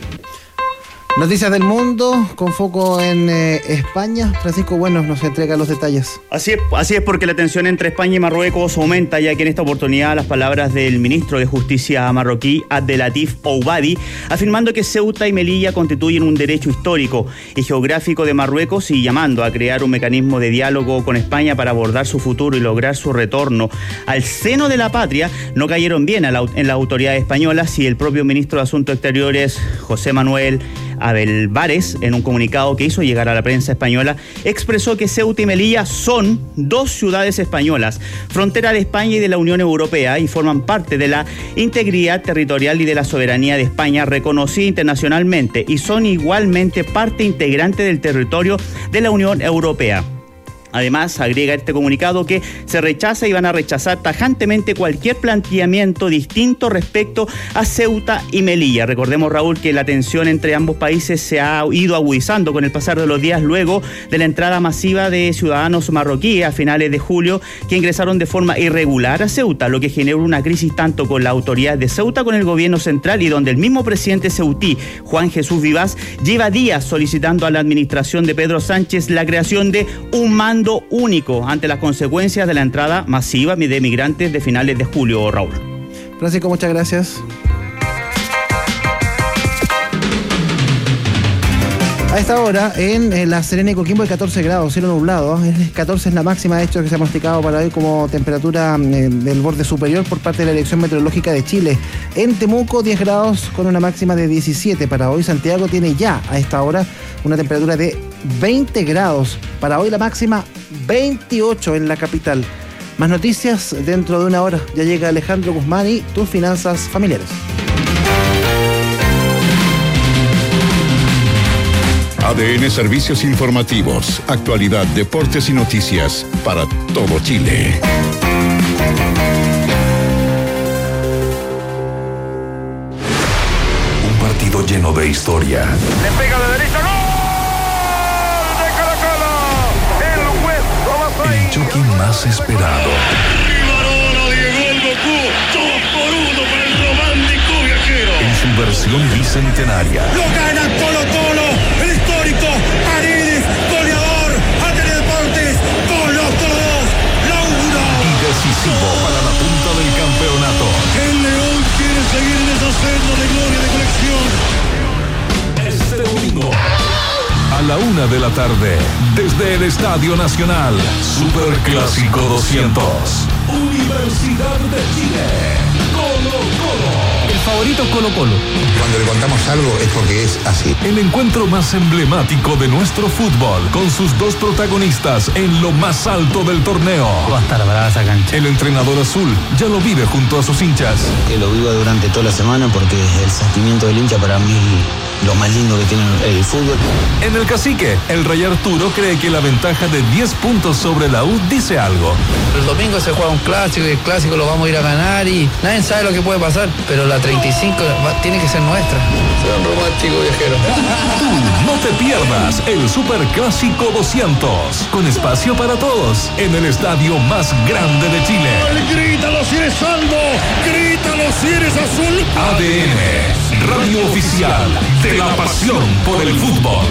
Noticias del mundo con foco en eh, España. Francisco Bueno nos entrega los detalles. Así es, así es, porque la tensión entre España y Marruecos aumenta, ya que en esta oportunidad las palabras del ministro de Justicia marroquí, Abdelatif Oubadi, afirmando que Ceuta y Melilla constituyen un derecho histórico y geográfico de Marruecos, y llamando a crear un mecanismo de diálogo con España para abordar su futuro y lograr su retorno al seno de la patria, no cayeron bien a la, en las autoridades españolas, y el propio ministro de Asuntos Exteriores, José Manuel Abel Vares, en un comunicado que hizo llegar a la prensa española, expresó que Ceuta y Melilla son dos ciudades españolas, frontera de España y de la Unión Europea, y forman parte de la integridad territorial y de la soberanía de España, reconocida internacionalmente, y son igualmente parte integrante del territorio de la Unión Europea. Además, agrega este comunicado que se rechaza y van a rechazar tajantemente cualquier planteamiento distinto respecto a Ceuta y Melilla. Recordemos, Raúl, que la tensión entre ambos países se ha ido agudizando con el pasar de los días luego de la entrada masiva de ciudadanos marroquíes a finales de julio que ingresaron de forma irregular a Ceuta, lo que generó una crisis tanto con la autoridad de Ceuta con el gobierno central, y donde el mismo presidente ceutí, Juan Jesús Vivas, lleva días solicitando a la administración de Pedro Sánchez la creación de un mando único ante las consecuencias de la entrada masiva de migrantes de finales de julio, Raúl. Francisco, muchas gracias. A esta hora, en, en La Serena y Coquimbo hay catorce grados, cielo nublado. catorce es la máxima, de hecho, que se ha pronosticado para hoy como temperatura eh, del borde superior por parte de la Dirección Meteorológica de Chile. En Temuco, diez grados con una máxima de diecisiete para hoy. Santiago tiene ya a esta hora una temperatura de veinte grados. Para hoy la máxima veintiocho en la capital. Más noticias dentro de una hora. Ya llega Alejandro Guzmán y tus finanzas familiares. A D N Servicios Informativos, actualidad, deportes y noticias para todo Chile. Un partido lleno de historia. Le pega de derecha, ¡gol! ¡De Colo Colo! El juez lo va a El choque más esperado. En su versión bicentenaria. Lo gana Colo Colo, el histórico Paredes, goleador, Arte Deportes, Colo Colo dos, Laura. Y decisivo para la punta del campeonato. El León quiere seguir en esa senda de gloria de colección. Este domingo, a la una de la tarde, desde el Estadio Nacional, Superclásico doscientos. Universidad de Chile, Colo Colo. El favorito Colo Colo. Cuando le contamos algo es porque es así. El encuentro más emblemático de nuestro fútbol, con sus dos protagonistas en lo más alto del torneo. Va a estar brava esa cancha. El entrenador azul ya lo vive junto a sus hinchas. Que lo viva durante toda la semana, porque el sentimiento del hincha para mí lo más lindo que tiene el fútbol. En el Cacique, el Rey Arturo cree que la ventaja de diez puntos sobre la U dice algo. El domingo se juega un clásico y el clásico lo vamos a ir a ganar y nadie sabe lo que puede pasar, pero la treinta y cinco va, tiene que ser nuestra. Soy un romántico viajero. Tú no te pierdas el Superclásico doscientos, con espacio para todos, en el estadio más grande de Chile. ¡Grítalo si eres salvo! ¡Grítalo si eres azul! A D N, radio oficial de la pasión por el fútbol.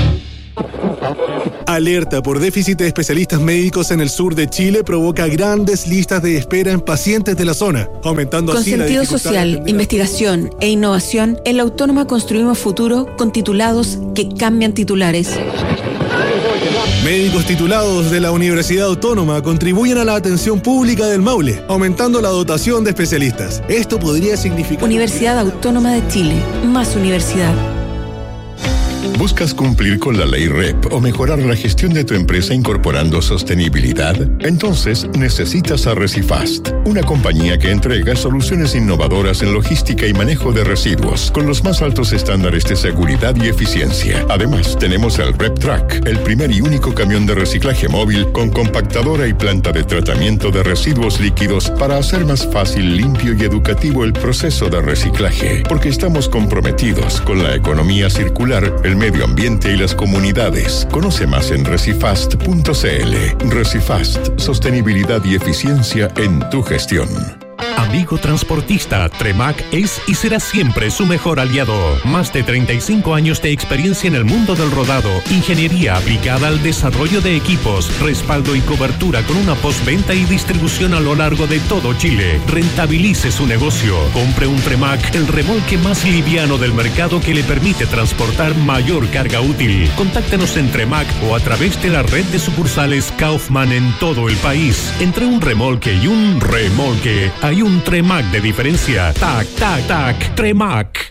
Alerta por déficit de especialistas médicos en el sur de Chile provoca grandes listas de espera en pacientes de la zona, aumentando con así la sentido dificultad social, de atender. investigación e innovación, en la Autónoma construimos futuro con titulados que cambian titulares. Médicos titulados de la Universidad Autónoma contribuyen a la atención pública del Maule, aumentando la dotación de especialistas. Esto podría significar... Universidad Autónoma de Chile, más universidad. ¿Buscas cumplir con la ley R E P o mejorar la gestión de tu empresa incorporando sostenibilidad? Entonces necesitas a Recifast, una compañía que entrega soluciones innovadoras en logística y manejo de residuos con los más altos estándares de seguridad y eficiencia. Además, tenemos el R E P Track, el primer y único camión de reciclaje móvil con compactadora y planta de tratamiento de residuos líquidos para hacer más fácil, limpio y educativo el proceso de reciclaje, porque estamos comprometidos con la economía circular, el medio ambiente y las comunidades. Conoce más en recifast punto c l. Recifast, sostenibilidad y eficiencia en tu gestión. Amigo transportista, Tremac es y será siempre su mejor aliado. Más de treinta y cinco años de experiencia en el mundo del rodado, ingeniería aplicada al desarrollo de equipos, respaldo y cobertura con una postventa y distribución a lo largo de todo Chile. Rentabilice su negocio. Compre un Tremac, el remolque más liviano del mercado que le permite transportar mayor carga útil. Contáctenos en Tremac o a través de la red de sucursales Kaufman en todo el país. Entre un remolque y un remolque hay un Tremac de diferencia. Tac, tac, tac, Tremac.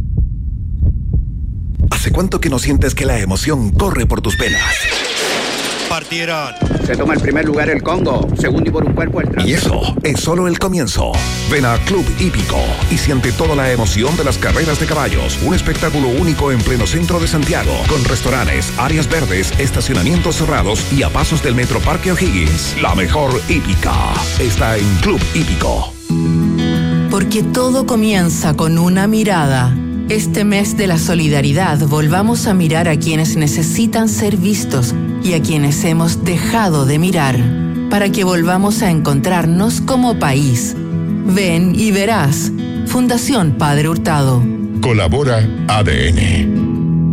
¿Hace cuánto que no sientes que la emoción corre por tus venas? Partieron. Se toma el primer lugar el Congo, segundo y por un cuerpo el Trans. Y eso es solo el comienzo. Ven a Club Hípico y siente toda la emoción de las carreras de caballos. Un espectáculo único en pleno centro de Santiago, con restaurantes, áreas verdes, estacionamientos cerrados y a pasos del Metro Parque O'Higgins. La mejor hípica está en Club Hípico. Porque todo comienza con una mirada. Este mes de la solidaridad volvamos a mirar a quienes necesitan ser vistos y a quienes hemos dejado de mirar, para que volvamos a encontrarnos como país. Ven y verás. Fundación Padre Hurtado. Colabora A D N.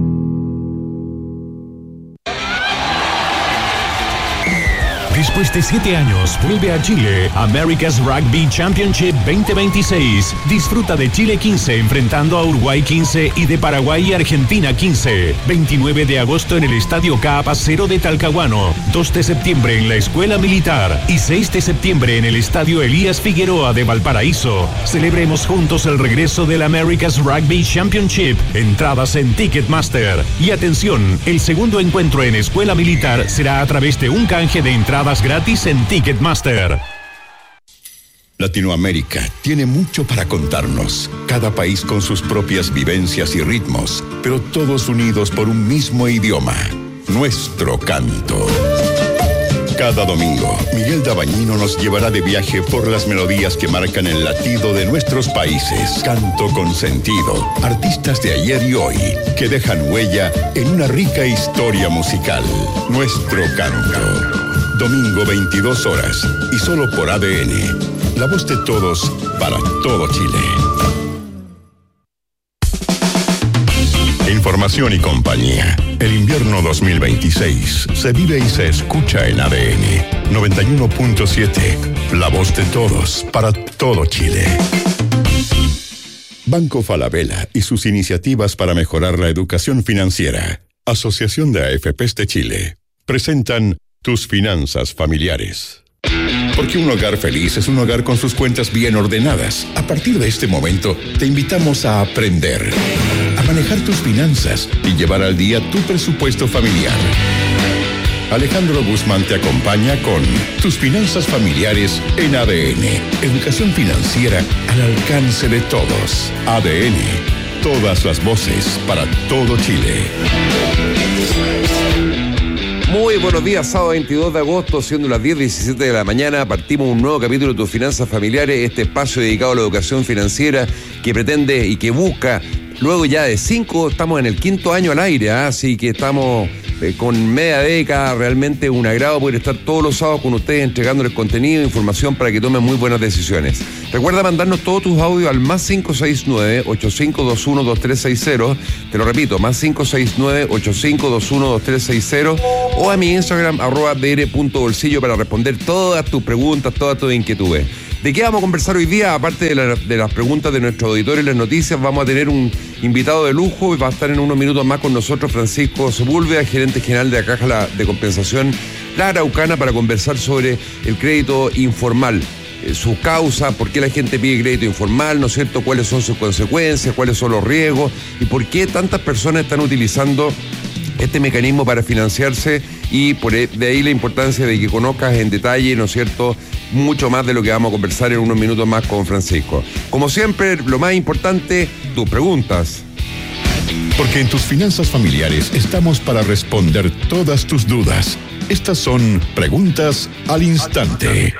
Después de siete años, vuelve a Chile America's Rugby Championship veinte veintiséis. Disfruta de Chile quince enfrentando a Uruguay quince y de Paraguay y Argentina quince. veintinueve de agosto en el Estadio Capacero de Talcahuano. dos de septiembre en la Escuela Militar y seis de septiembre en el Estadio Elías Figueroa de Valparaíso. Celebremos juntos el regreso del America's Rugby Championship. Entradas en Ticketmaster. Y atención, el segundo encuentro en Escuela Militar será a través de un canje de entradas gratis en Ticketmaster. Latinoamérica tiene mucho para contarnos, cada país con sus propias vivencias y ritmos, pero todos unidos por un mismo idioma, nuestro canto. Cada domingo, Miguel Dabañino nos llevará de viaje por las melodías que marcan el latido de nuestros países. Canto con sentido, artistas de ayer y hoy, que dejan huella en una rica historia musical. Nuestro canto. Domingo veintidós horas y solo por A D N. La voz de todos para todo Chile. Información y compañía. El invierno dos mil veintiséis se vive y se escucha en A D N. noventa y uno punto siete. La voz de todos para todo Chile. Banco Falabella y sus iniciativas para mejorar la educación financiera. Asociación de A F Pes de Chile. Presentan Tus finanzas familiares. Porque un hogar feliz es un hogar con sus cuentas bien ordenadas. A partir de este momento, te invitamos a aprender, a manejar tus finanzas y llevar al día tu presupuesto familiar. Alejandro Guzmán te acompaña con Tus finanzas familiares en A D N. Educación financiera al alcance de todos. A D N. Todas las voces para todo Chile. Muy buenos días, sábado veintidós de agosto, siendo las diez diecisiete de la mañana, partimos un nuevo capítulo de Tus Finanzas Familiares, este espacio dedicado a la educación financiera que pretende y que busca, luego ya de cinco, estamos en el quinto año al aire, ¿eh? Así que estamos eh, con media década, realmente un agrado poder estar todos los sábados con ustedes entregándoles contenido e información para que tomen muy buenas decisiones. Recuerda mandarnos todos tus audios al más cinco seis nueve, ocho cinco dos uno, dos tres seis cero, te lo repito, más cinco seis nueve, ocho cinco dos uno, dos tres seis cero, o a mi Instagram, arroba dr punto bolsillo, para responder todas tus preguntas, todas tus inquietudes. ¿De qué vamos a conversar hoy día? Aparte de, la, de las preguntas de nuestro auditorio y las noticias, vamos a tener un invitado de lujo y va a estar en unos minutos más con nosotros Francisco Sepúlveda, gerente general de la Caja de Compensación La Araucana, para conversar sobre el crédito informal, eh, su causa, por qué la gente pide crédito informal, ¿no es cierto?, cuáles son sus consecuencias, cuáles son los riesgos y por qué tantas personas están utilizando este mecanismo para financiarse, y por de ahí la importancia de que conozcas en detalle, ¿no es cierto?, mucho más de lo que vamos a conversar en unos minutos más con Francisco. Como siempre, lo más importante, tus preguntas. Porque en Tus Finanzas Familiares estamos para responder todas tus dudas. Estas son Preguntas al Instante.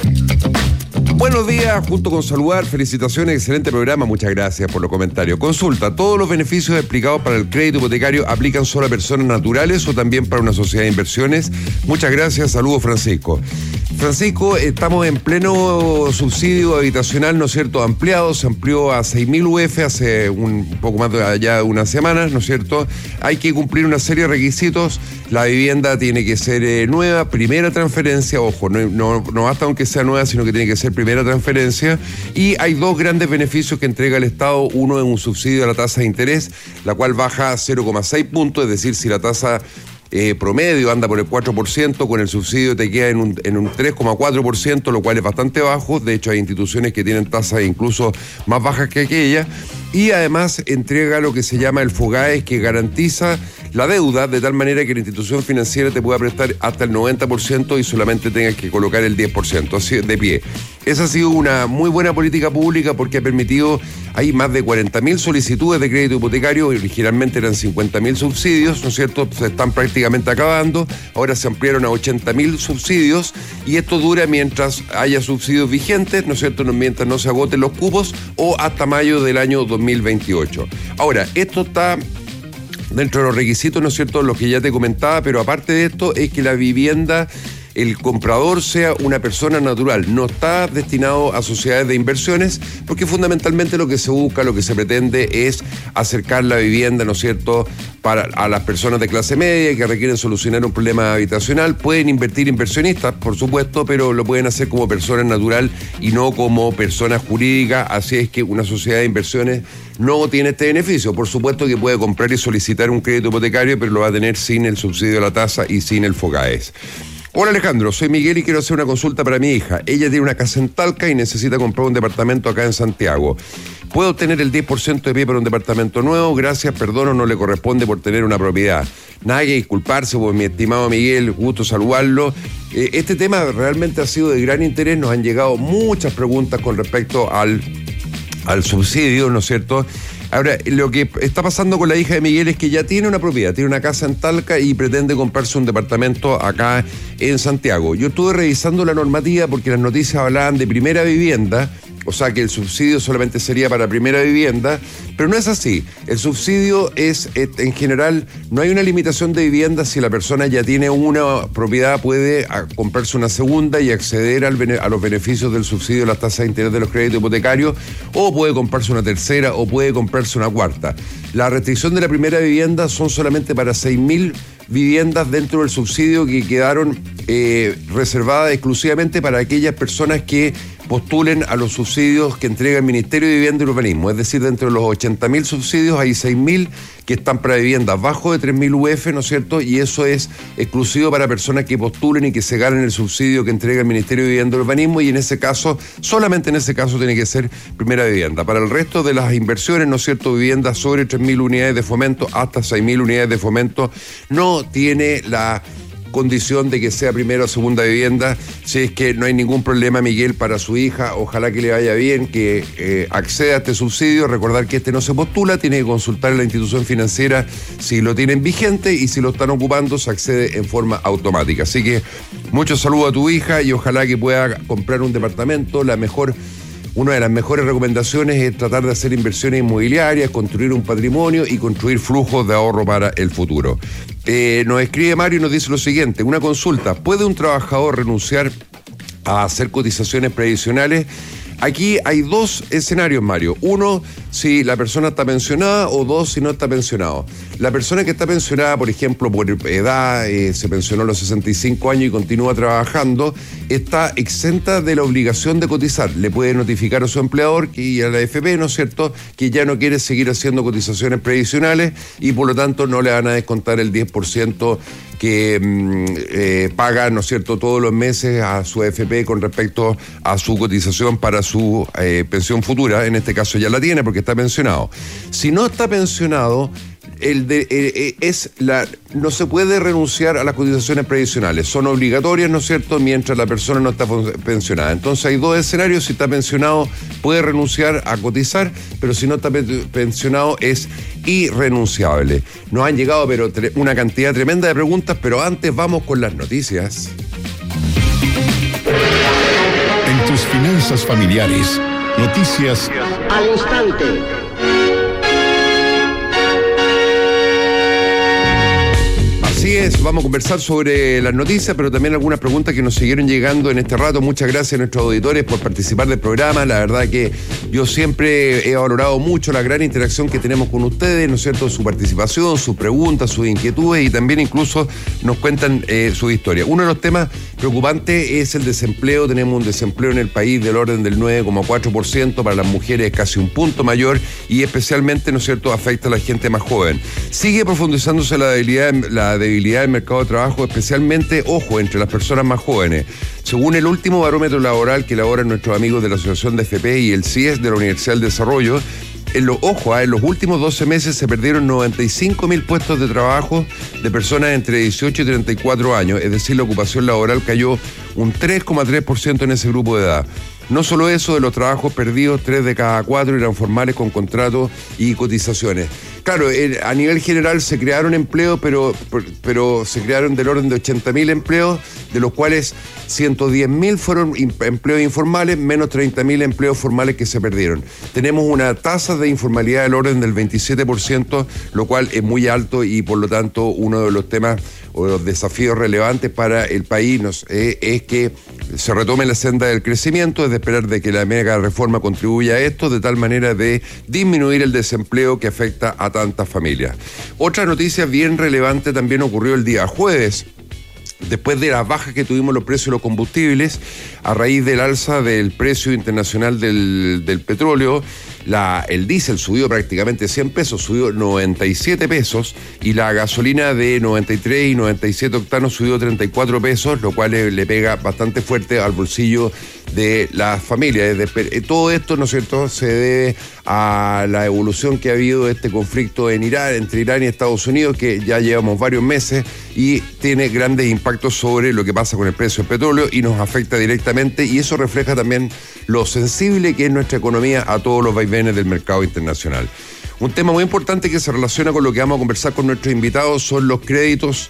Buenos días, junto con saludar, felicitaciones, excelente programa, muchas gracias por los comentarios. Consulta, ¿todos los beneficios explicados para el crédito hipotecario aplican solo a personas naturales o también para una sociedad de inversiones? Muchas gracias, saludos Francisco. Francisco, estamos en pleno subsidio habitacional, ¿no es cierto?, ampliado, se amplió a seis mil U F hace un poco más de allá de unas semanas, ¿no es cierto? Hay que cumplir una serie de requisitos, la vivienda tiene que ser eh, nueva, primera transferencia, ojo, no, no, no basta aunque sea nueva, sino que tiene que ser primera transferencia, y hay dos grandes beneficios que entrega el Estado. Uno es un subsidio a la tasa de interés, la cual baja a cero coma seis puntos, es decir, si la tasa Eh, promedio anda por el cuatro por ciento, con el subsidio te queda en un, en un tres coma cuatro por ciento, lo cual es bastante bajo. De hecho, hay instituciones que tienen tasas incluso más bajas que aquella. Y además entrega lo que se llama el FOGAES, que garantiza la deuda de tal manera que la institución financiera te pueda prestar hasta el noventa por ciento y solamente tengas que colocar el diez por ciento así de pie. Esa ha sido una muy buena política pública porque ha permitido, hay más de cuarenta mil solicitudes de crédito hipotecario, originalmente eran cincuenta mil subsidios, ¿no es cierto?, se están prácticamente acabando, ahora se ampliaron a ochenta mil subsidios, y esto dura mientras haya subsidios vigentes, ¿no es cierto?, mientras no se agoten los cupos, o hasta mayo del año dos mil veintiocho. Ahora, esto está dentro de los requisitos, ¿no es cierto?, los que ya te comentaba, pero aparte de esto es que la vivienda, el comprador sea una persona natural, no está destinado a sociedades de inversiones, porque fundamentalmente lo que se busca, lo que se pretende es acercar la vivienda, ¿no es cierto?, para a las personas de clase media que requieren solucionar un problema habitacional. Pueden invertir inversionistas, por supuesto, pero lo pueden hacer como persona natural y no como persona jurídica, así es que una sociedad de inversiones no tiene este beneficio. Por supuesto que puede comprar y solicitar un crédito hipotecario, pero lo va a tener sin el subsidio de la tasa y sin el FOGAES. Hola Alejandro, soy Miguel y quiero hacer una consulta para mi hija. Ella tiene una casa en Talca y necesita comprar un departamento acá en Santiago. ¿Puedo obtener el diez por ciento de pie para un departamento nuevo? Gracias, perdono, no le corresponde por tener una propiedad. Nada que disculparse, pues mi estimado Miguel, gusto saludarlo. Eh, este tema realmente ha sido de gran interés, nos han llegado muchas preguntas con respecto al, al subsidio, ¿no es cierto? Ahora, lo que está pasando con la hija de Miguel es que ya tiene una propiedad, tiene una casa en Talca y pretende comprarse un departamento acá en Santiago. Yo estuve revisando la normativa porque las noticias hablaban de primera vivienda, o sea que el subsidio solamente sería para primera vivienda, pero no es así. El subsidio es, en general, no hay una limitación de vivienda. Si la persona ya tiene una propiedad, puede comprarse una segunda y acceder al, a los beneficios del subsidio de las tasas de interés de los créditos hipotecarios, o puede comprarse una tercera, o puede comprarse una cuarta. La restricción de la primera vivienda son solamente para seis mil viviendas dentro del subsidio que quedaron eh, reservadas exclusivamente para aquellas personas que postulen a los subsidios que entrega el Ministerio de Vivienda y Urbanismo. Es decir, dentro de los ochenta mil subsidios hay seis mil que están para viviendas bajo de tres mil U F, ¿no es cierto? Y eso es exclusivo para personas que postulen y que se ganen el subsidio que entrega el Ministerio de Vivienda y Urbanismo, y en ese caso, solamente en ese caso tiene que ser primera vivienda. Para el resto de las inversiones, ¿no es cierto?, viviendas sobre tres mil unidades de fomento hasta seis mil unidades de fomento, no tiene la condición de que sea primera o segunda vivienda. Si es que no hay ningún problema, Miguel, para su hija, ojalá que le vaya bien, que eh, acceda a este subsidio. Recordar que este no se postula, tiene que consultar en la institución financiera si lo tienen vigente, y si lo están ocupando se accede en forma automática. Así que mucho saludo a tu hija y ojalá que pueda comprar un departamento. La mejor Una de las mejores recomendaciones es tratar de hacer inversiones inmobiliarias, construir un patrimonio y construir flujos de ahorro para el futuro. Eh, nos escribe Mario y nos dice lo siguiente: una consulta, ¿puede un trabajador renunciar a hacer cotizaciones previsionales? Aquí hay dos escenarios, Mario. Uno, si la persona está pensionada, o dos, si no está pensionado. La persona que está pensionada, por ejemplo, por edad, eh, se pensionó a los sesenta y cinco años y continúa trabajando, está exenta de la obligación de cotizar. Le puede notificar a su empleador y a la A F P, ¿no es cierto?, que ya no quiere seguir haciendo cotizaciones previsionales y por lo tanto no le van a descontar el diez por ciento que eh, paga, ¿no es cierto?, todos los meses a su A F P con respecto a su cotización para su eh, pensión futura. En este caso ya la tiene porque está pensionado. Si no está pensionado, el de, eh, es la no se puede renunciar a las cotizaciones previsionales, son obligatorias, ¿no es cierto?, mientras la persona no está pensionada. Entonces hay dos escenarios: si está pensionado puede renunciar a cotizar, pero si no está pensionado es irrenunciable. Nos han llegado pero una cantidad tremenda de preguntas, pero antes vamos con las noticias. En tus finanzas familiares, noticias al instante. Así es, vamos a conversar sobre las noticias, pero también algunas preguntas que nos siguieron llegando en este rato. Muchas gracias a nuestros auditores por participar del programa. La verdad que yo siempre he valorado mucho la gran interacción que tenemos con ustedes, ¿no es cierto?, su participación, sus preguntas, sus inquietudes, y también incluso nos cuentan eh, su historia. Uno de los temas preocupantes es el desempleo. Tenemos un desempleo en el país del orden del nueve coma cuatro por ciento, para las mujeres casi un punto mayor, y especialmente, ¿no es cierto?, afecta a la gente más joven. Sigue profundizándose la debilidad, la debilidad del mercado de trabajo, especialmente, ojo, entre las personas más jóvenes. Según el último barómetro laboral que elaboran nuestros amigos de la Asociación de F P y el C I E S de la Universidad del Desarrollo, en lo, ojo, en los últimos doce meses se perdieron noventa y cinco mil puestos de trabajo de personas entre dieciocho y treinta y cuatro años, es decir, la ocupación laboral cayó un tres coma tres por ciento en ese grupo de edad. No solo eso, de los trabajos perdidos, tres de cada cuatro eran formales con contratos y cotizaciones. Claro, a nivel general se crearon empleos, pero, pero se crearon del orden de ochenta mil empleos, de los cuales ciento diez mil fueron empleos informales, menos treinta mil empleos formales que se perdieron. Tenemos una tasa de informalidad del orden del veintisiete por ciento, lo cual es muy alto y por lo tanto uno de los temas o los desafíos relevantes para el país nos, eh, es que se retome la senda del crecimiento, es de esperar de que la mega reforma contribuya a esto, de tal manera de disminuir el desempleo que afecta a tantas familias. Otra noticia bien relevante también ocurrió el día jueves. Después de las bajas que tuvimos los precios de los combustibles, a raíz del alza del precio internacional del, del petróleo, la, el diésel subió prácticamente cien pesos, subió noventa y siete pesos, y la gasolina de noventa y tres y noventa y siete octanos subió treinta y cuatro pesos, lo cual le, le pega bastante fuerte al bolsillo de las familias. Todo esto, ¿no es cierto?, se debe a la evolución que ha habido de este conflicto en Irán, entre Irán y Estados Unidos, que ya llevamos varios meses y tiene grandes impactos sobre lo que pasa con el precio del petróleo y nos afecta directamente, y eso refleja también lo sensible que es nuestra economía a todos los vaivenes del mercado internacional. Un tema muy importante que se relaciona con lo que vamos a conversar con nuestros invitados son los créditos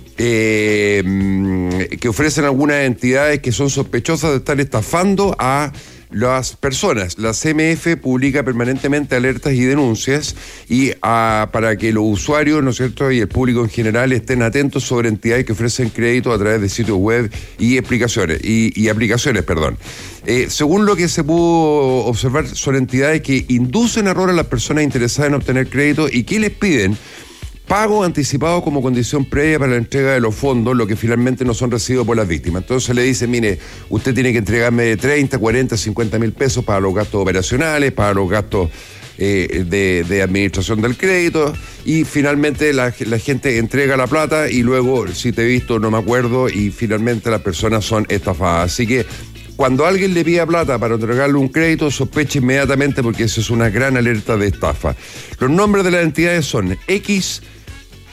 eh, que ofrecen algunas entidades que son sospechosas de estar estafando a las personas. La C M F publica permanentemente alertas y denuncias y a, para que los usuarios, ¿no es cierto?, y el público en general estén atentos sobre entidades que ofrecen crédito a través de sitios web y explicaciones y, y aplicaciones, perdón. Eh, según lo que se pudo observar, son entidades que inducen error a las personas interesadas en obtener crédito y que les piden pago anticipado como condición previa para la entrega de los fondos, lo que finalmente no son recibidos por las víctimas. Entonces le dicen, mire, usted tiene que entregarme treinta, cuarenta, cincuenta mil pesos para los gastos operacionales, para los gastos eh, de, de administración del crédito, y finalmente la, la gente entrega la plata y luego, si te he visto, no me acuerdo, y finalmente las personas son estafadas. Así que cuando alguien le pida plata para entregarle un crédito, sospeche inmediatamente, porque eso es una gran alerta de estafa. Los nombres de las entidades son X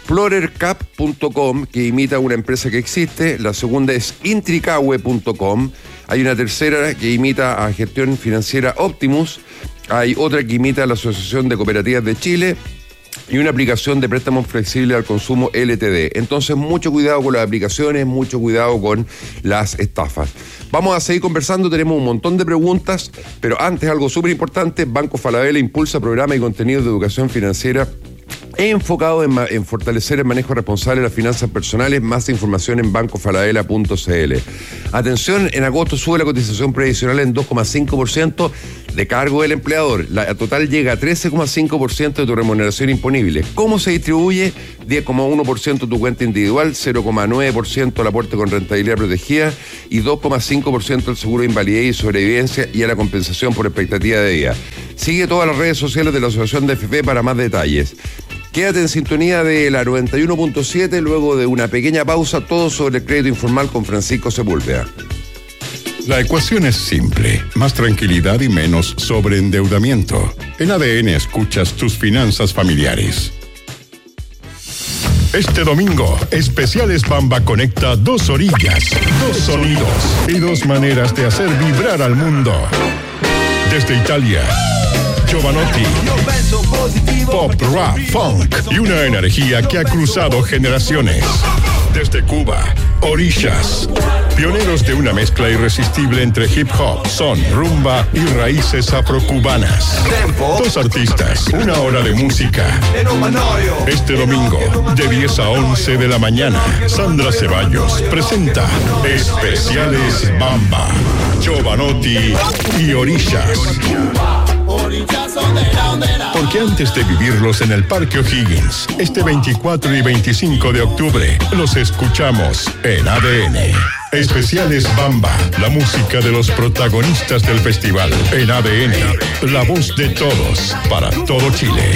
Florercap punto com, que imita una empresa que existe. La segunda es intricahue punto com. Hay una tercera que imita a Gestión Financiera Optimus. Hay otra que imita a la Asociación de Cooperativas de Chile. Y una aplicación de préstamos flexibles al consumo L T D. Entonces, mucho cuidado con las aplicaciones, mucho cuidado con las estafas. Vamos a seguir conversando, tenemos un montón de preguntas, pero antes algo súper importante: Banco Falabella impulsa programas y contenidos de educación financiera enfocado en, en fortalecer el manejo responsable de las finanzas personales. Más información en banco falabella punto c l. Atención, en agosto sube la cotización previsional en dos coma cinco por ciento de cargo del empleador. La total llega a trece coma cinco por ciento de tu remuneración imponible. ¿Cómo se distribuye? diez coma uno por ciento tu cuenta individual, cero coma nueve por ciento el aporte con rentabilidad protegida y dos coma cinco por ciento el seguro de invalidez y sobrevivencia y a la compensación por expectativa de vida. Sigue todas las redes sociales de la Asociación de F P para más detalles. Quédate en sintonía de la noventa y uno punto siete, luego de una pequeña pausa, todo sobre el crédito informal con Francisco Sepúlveda. La ecuación es simple: más tranquilidad y menos sobreendeudamiento. En A D N escuchas tus finanzas familiares. Este domingo, Especiales Bamba conecta dos orillas, dos sonidos y dos maneras de hacer vibrar al mundo. Desde Italia, Giovanotti, pop, rap, funk y una energía que ha cruzado generaciones. Desde Cuba, Orishas, pioneros de una mezcla irresistible entre hip hop, son, rumba y raíces afrocubanas. Dos artistas, una hora de música. Este domingo, de diez a once de la mañana, Sandra Ceballos presenta Especiales Bamba, Giovanotti y Orishas. Porque antes de vivirlos en el Parque O'Higgins, este veinticuatro y veinticinco de octubre, los escuchamos en A D N. Especiales Bamba, la música de los protagonistas del festival. En A D N, la voz de todos, para todo Chile.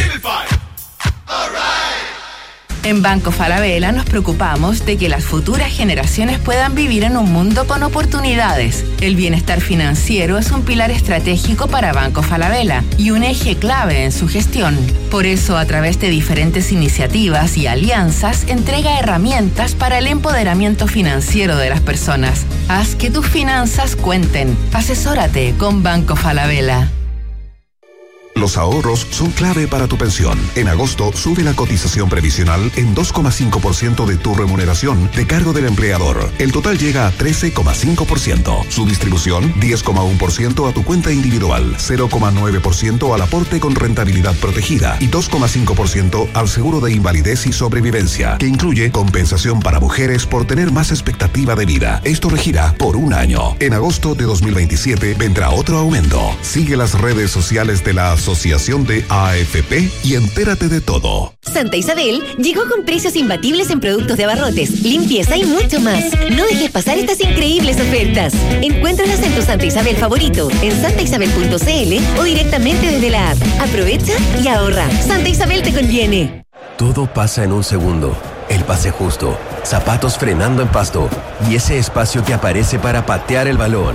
En Banco Falabella nos preocupamos de que las futuras generaciones puedan vivir en un mundo con oportunidades. El bienestar financiero es un pilar estratégico para Banco Falabella y un eje clave en su gestión. Por eso, a través de diferentes iniciativas y alianzas, entrega herramientas para el empoderamiento financiero de las personas. Haz que tus finanzas cuenten. Asesórate con Banco Falabella. Los ahorros son clave para tu pensión. En agosto sube la cotización previsional en dos coma cinco por ciento de tu remuneración de cargo del empleador. El total llega a trece coma cinco por ciento. Su distribución, diez coma uno por ciento a tu cuenta individual, cero coma nueve por ciento al aporte con rentabilidad protegida y dos coma cinco por ciento al seguro de invalidez y sobrevivencia, que incluye compensación para mujeres por tener más expectativa de vida. Esto regirá por un año. En agosto de dos mil veintisiete vendrá otro aumento. Sigue las redes sociales de la Asociación de A F P y entérate de todo. Santa Isabel llegó con precios imbatibles en productos de abarrotes, limpieza y mucho más. No dejes pasar estas increíbles ofertas. Encuéntralas en tu Santa Isabel favorito, en santa isabel punto c l o directamente desde la app. Aprovecha y ahorra. Santa Isabel te conviene. Todo pasa en un segundo. El pase justo, zapatos frenando en pasto y ese espacio que aparece para patear el balón.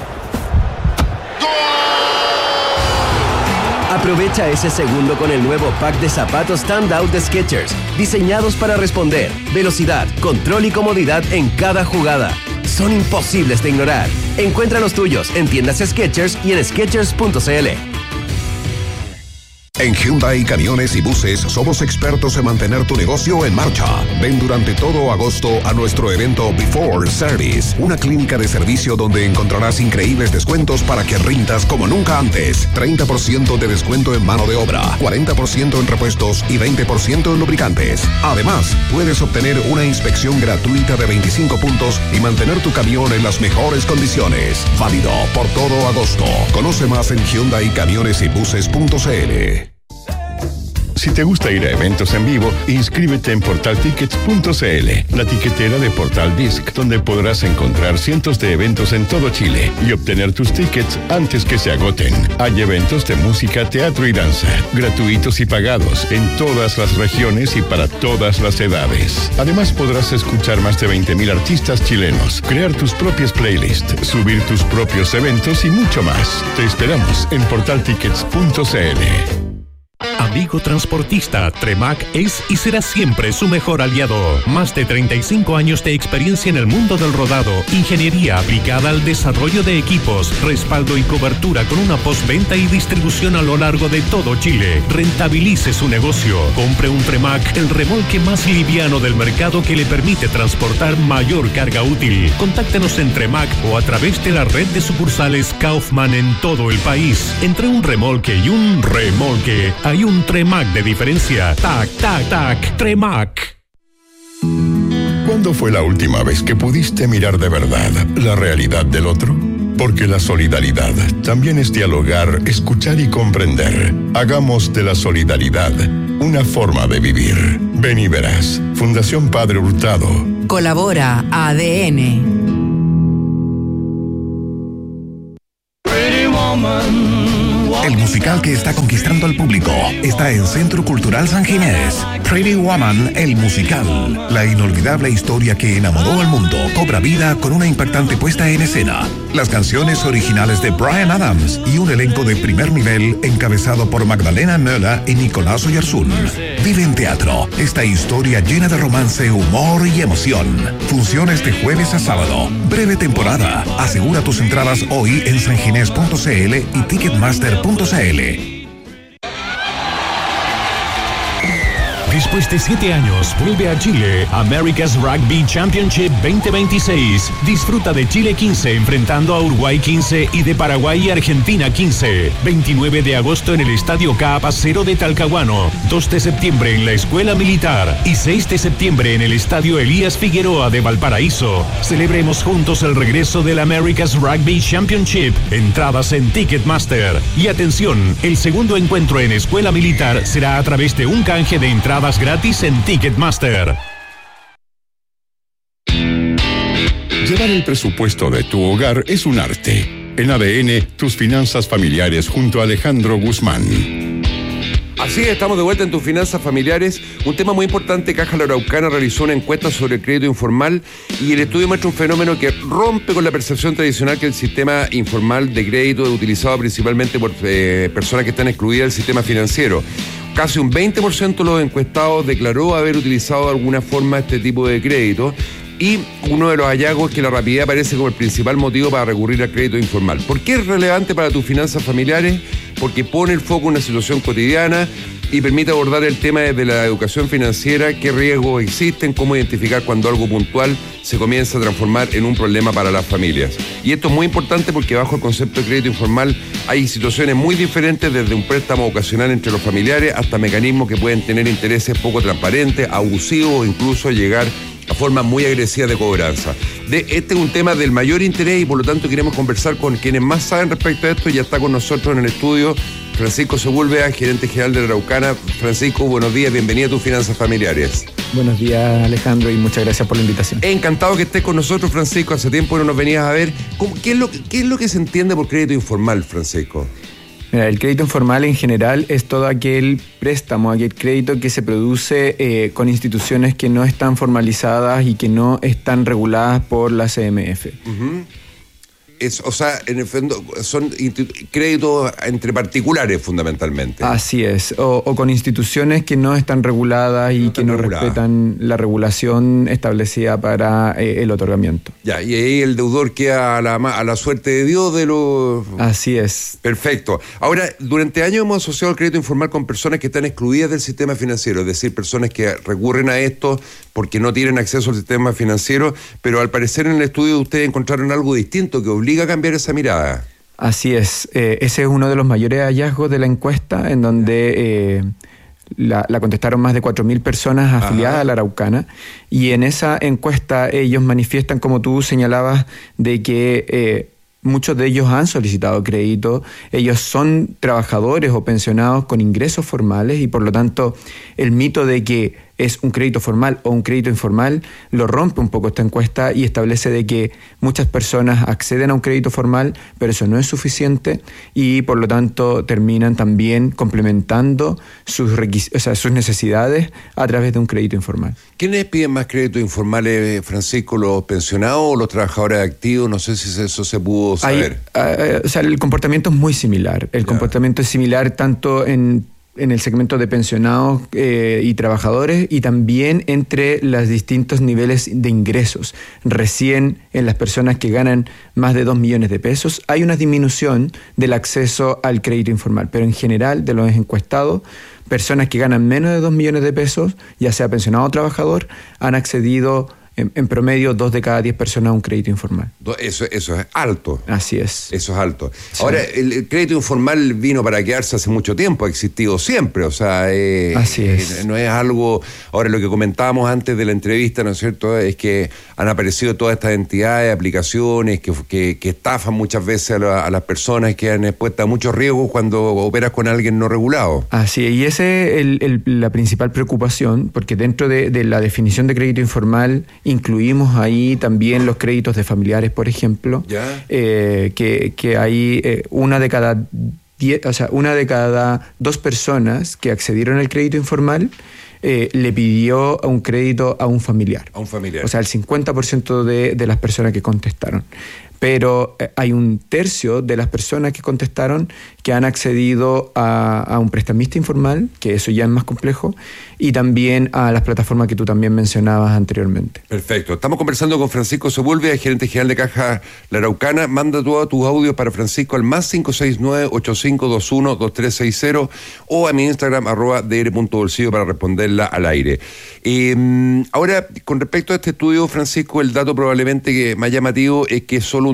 Aprovecha ese segundo con el nuevo pack de zapatos Standout de Skechers, diseñados para responder, velocidad, control y comodidad en cada jugada. Son imposibles de ignorar. Encuentra los tuyos en tiendas Skechers y en skechers punto c l. En Hyundai Camiones y Buses somos expertos en mantener tu negocio en marcha. Ven durante todo agosto a nuestro evento Before Service, una clínica de servicio donde encontrarás increíbles descuentos para que rindas como nunca antes. treinta por ciento de descuento en mano de obra, cuarenta por ciento en repuestos y veinte por ciento en lubricantes. Además, puedes obtener una inspección gratuita de veinticinco puntos y mantener tu camión en las mejores condiciones. Válido por todo agosto. Conoce más en hyundai camiones y buses punto c l. Si te gusta ir a eventos en vivo, inscríbete en portal tickets punto c l, la tiquetera de Portal Disc, donde podrás encontrar cientos de eventos en todo Chile y obtener tus tickets antes que se agoten. Hay eventos de música, teatro y danza, gratuitos y pagados, en todas las regiones y para todas las edades. Además, podrás escuchar más de veinte mil artistas chilenos, crear tus propias playlists, subir tus propios eventos y mucho más. Te esperamos en portal tickets punto c l. Amigo transportista, Tremac es y será siempre su mejor aliado. Más de treinta y cinco años de experiencia en el mundo del rodado, ingeniería aplicada al desarrollo de equipos, respaldo y cobertura con una postventa y distribución a lo largo de todo Chile. Rentabilice su negocio. Compre un Tremac, el remolque más liviano del mercado que le permite transportar mayor carga útil. Contáctenos en Tremac o a través de la red de sucursales Kaufman en todo el país. Entre un remolque y un remolque hay un Tremac de diferencia. Tac, tac, tac, Tremac. ¿Cuándo fue la última vez que pudiste mirar de verdad la realidad del otro? Porque la solidaridad también es dialogar, escuchar y comprender. Hagamos de la solidaridad una forma de vivir. Ven y verás. Fundación Padre Hurtado. Colabora A D N. El musical que está conquistando al público está en Centro Cultural San Ginés. Pretty Woman, el musical. La inolvidable historia que enamoró al mundo cobra vida con una impactante puesta en escena. Las canciones originales de Bryan Adams y un elenco de primer nivel encabezado por Magdalena Möller y Nicolás Oyarzún. Vive en teatro esta historia llena de romance, humor y emoción. Funciones de jueves a sábado. Breve temporada. Asegura tus entradas hoy en sanginés punto c l y ticketmaster punto c l. Después de siete años, vuelve a Chile America's Rugby Championship veinte veintiséis. Disfruta de Chile quince enfrentando a Uruguay quince y de Paraguay y Argentina quince. veintinueve de agosto en el Estadio Capa Cero de Talcahuano. dos de septiembre en la Escuela Militar y seis de septiembre en el Estadio Elías Figueroa de Valparaíso. Celebremos juntos el regreso del America's Rugby Championship. Entradas en Ticketmaster. Y atención, el segundo encuentro en Escuela Militar será a través de un canje de entradas gratis en Ticketmaster. Llevar el presupuesto de tu hogar es un arte. En A D N, tus finanzas familiares junto a Alejandro Guzmán. Así es, estamos de vuelta en tus finanzas familiares. Un tema muy importante, Caja La Araucana realizó una encuesta sobre el crédito informal y el estudio muestra un fenómeno que rompe con la percepción tradicional que el sistema informal de crédito es utilizado principalmente por eh, personas que están excluidas del sistema financiero. Casi un veinte por ciento de los encuestados declaró haber utilizado de alguna forma este tipo de crédito. Y uno de los hallazgos es que la rapidez aparece como el principal motivo para recurrir al crédito informal. ¿Por qué es relevante para tus finanzas familiares? Porque pone el foco en una situación cotidiana y permite abordar el tema desde la educación financiera, qué riesgos existen, cómo identificar cuando algo puntual se comienza a transformar en un problema para las familias. Y esto es muy importante porque bajo el concepto de crédito informal hay situaciones muy diferentes, desde un préstamo ocasional entre los familiares hasta mecanismos que pueden tener intereses poco transparentes, abusivos o incluso llegar a formas muy agresivas de cobranza. De, este es un tema del mayor interés y por lo tanto queremos conversar con quienes más saben respecto a esto. Ya está con nosotros en el estudio Francisco Sepúlveda, gerente general de La Araucana. Francisco, buenos días, bienvenido a tus finanzas familiares. Buenos días, Alejandro, y muchas gracias por la invitación. Encantado que estés con nosotros, Francisco. Hace tiempo no nos venías a ver. ¿Cómo, qué, es lo, ¿Qué es lo que se entiende por crédito informal, Francisco? Mira, el crédito informal en general es todo aquel préstamo, aquel crédito que se produce eh, con instituciones que no están formalizadas y que no están reguladas por la C M F. Uh-huh. Es, o sea, en el fondo son créditos entre particulares fundamentalmente. Así es, o, o con instituciones que no están reguladas y no que no reguladas. respetan la regulación establecida para eh, el otorgamiento. Ya, y ahí el deudor queda a la, a la suerte de Dios de los... Así es. Perfecto. Ahora, durante años hemos asociado el crédito informal con personas que están excluidas del sistema financiero, es decir, personas que recurren a esto porque no tienen acceso al sistema financiero, pero al parecer en el estudio ustedes encontraron algo distinto que obliga a cambiar esa mirada. Así es, eh, ese es uno de los mayores hallazgos de la encuesta, en donde eh, la, la contestaron más de cuatro mil personas afiliadas Ajá. a la Araucana, y en esa encuesta ellos manifiestan, como tú señalabas, de que eh, muchos de ellos han solicitado crédito, ellos son trabajadores o pensionados con ingresos formales y por lo tanto el mito de que es un crédito formal o un crédito informal lo rompe un poco esta encuesta y establece de que muchas personas acceden a un crédito formal, pero eso no es suficiente y por lo tanto terminan también complementando sus, requis- o sea, sus necesidades a través de un crédito informal. ¿Quiénes piden más créditos informales, Francisco? ¿Los pensionados o los trabajadores activos? No sé si eso se pudo saber. Hay, uh, o sea, el comportamiento es muy similar. El ya. comportamiento es similar tanto en en el segmento de pensionados eh, y trabajadores, y también entre los distintos niveles de ingresos. Recién en las personas que ganan más de dos millones de pesos hay una disminución del acceso al crédito informal, pero en general de los encuestados, personas que ganan menos de dos millones de pesos, ya sea pensionado o trabajador, han accedido En, en promedio, dos de cada diez personas a un crédito informal. Eso, eso es alto. Así es. Eso es alto. Sí. Ahora, el, el crédito informal vino para quedarse hace mucho tiempo, ha existido siempre, o sea... Eh, Así es. Eh, no es algo... Ahora, lo que comentábamos antes de la entrevista, ¿no es cierto?, es que han aparecido todas estas entidades, aplicaciones, que, que, que estafan muchas veces a, la, a las personas, que han expuesto a muchos riesgos cuando operas con alguien no regulado. Así es, y esa es el, el, la principal preocupación, porque dentro de, de la definición de crédito informal incluimos ahí también los créditos de familiares, por ejemplo, eh, que, que hay eh, una de cada diez, o sea, una de cada dos personas que accedieron al crédito informal eh, le pidió un crédito a un familiar. A un familiar. O sea, el cincuenta por ciento de, de las personas que contestaron. Pero eh, hay un tercio de las personas que contestaron que han accedido a, a un prestamista informal, que eso ya es más complejo, y también a las plataformas que tú también mencionabas anteriormente. Perfecto. Estamos conversando con Francisco Sepúlveda, gerente general de Caja La Araucana. Manda todos tus audios para Francisco al más cinco seis nueve, ocho cinco dos uno, dos tres seis cero o a mi Instagram, arroba dr.bolsillo, para responderla al aire. Eh, ahora, con respecto a este estudio, Francisco, el dato probablemente que más llamativo es que solo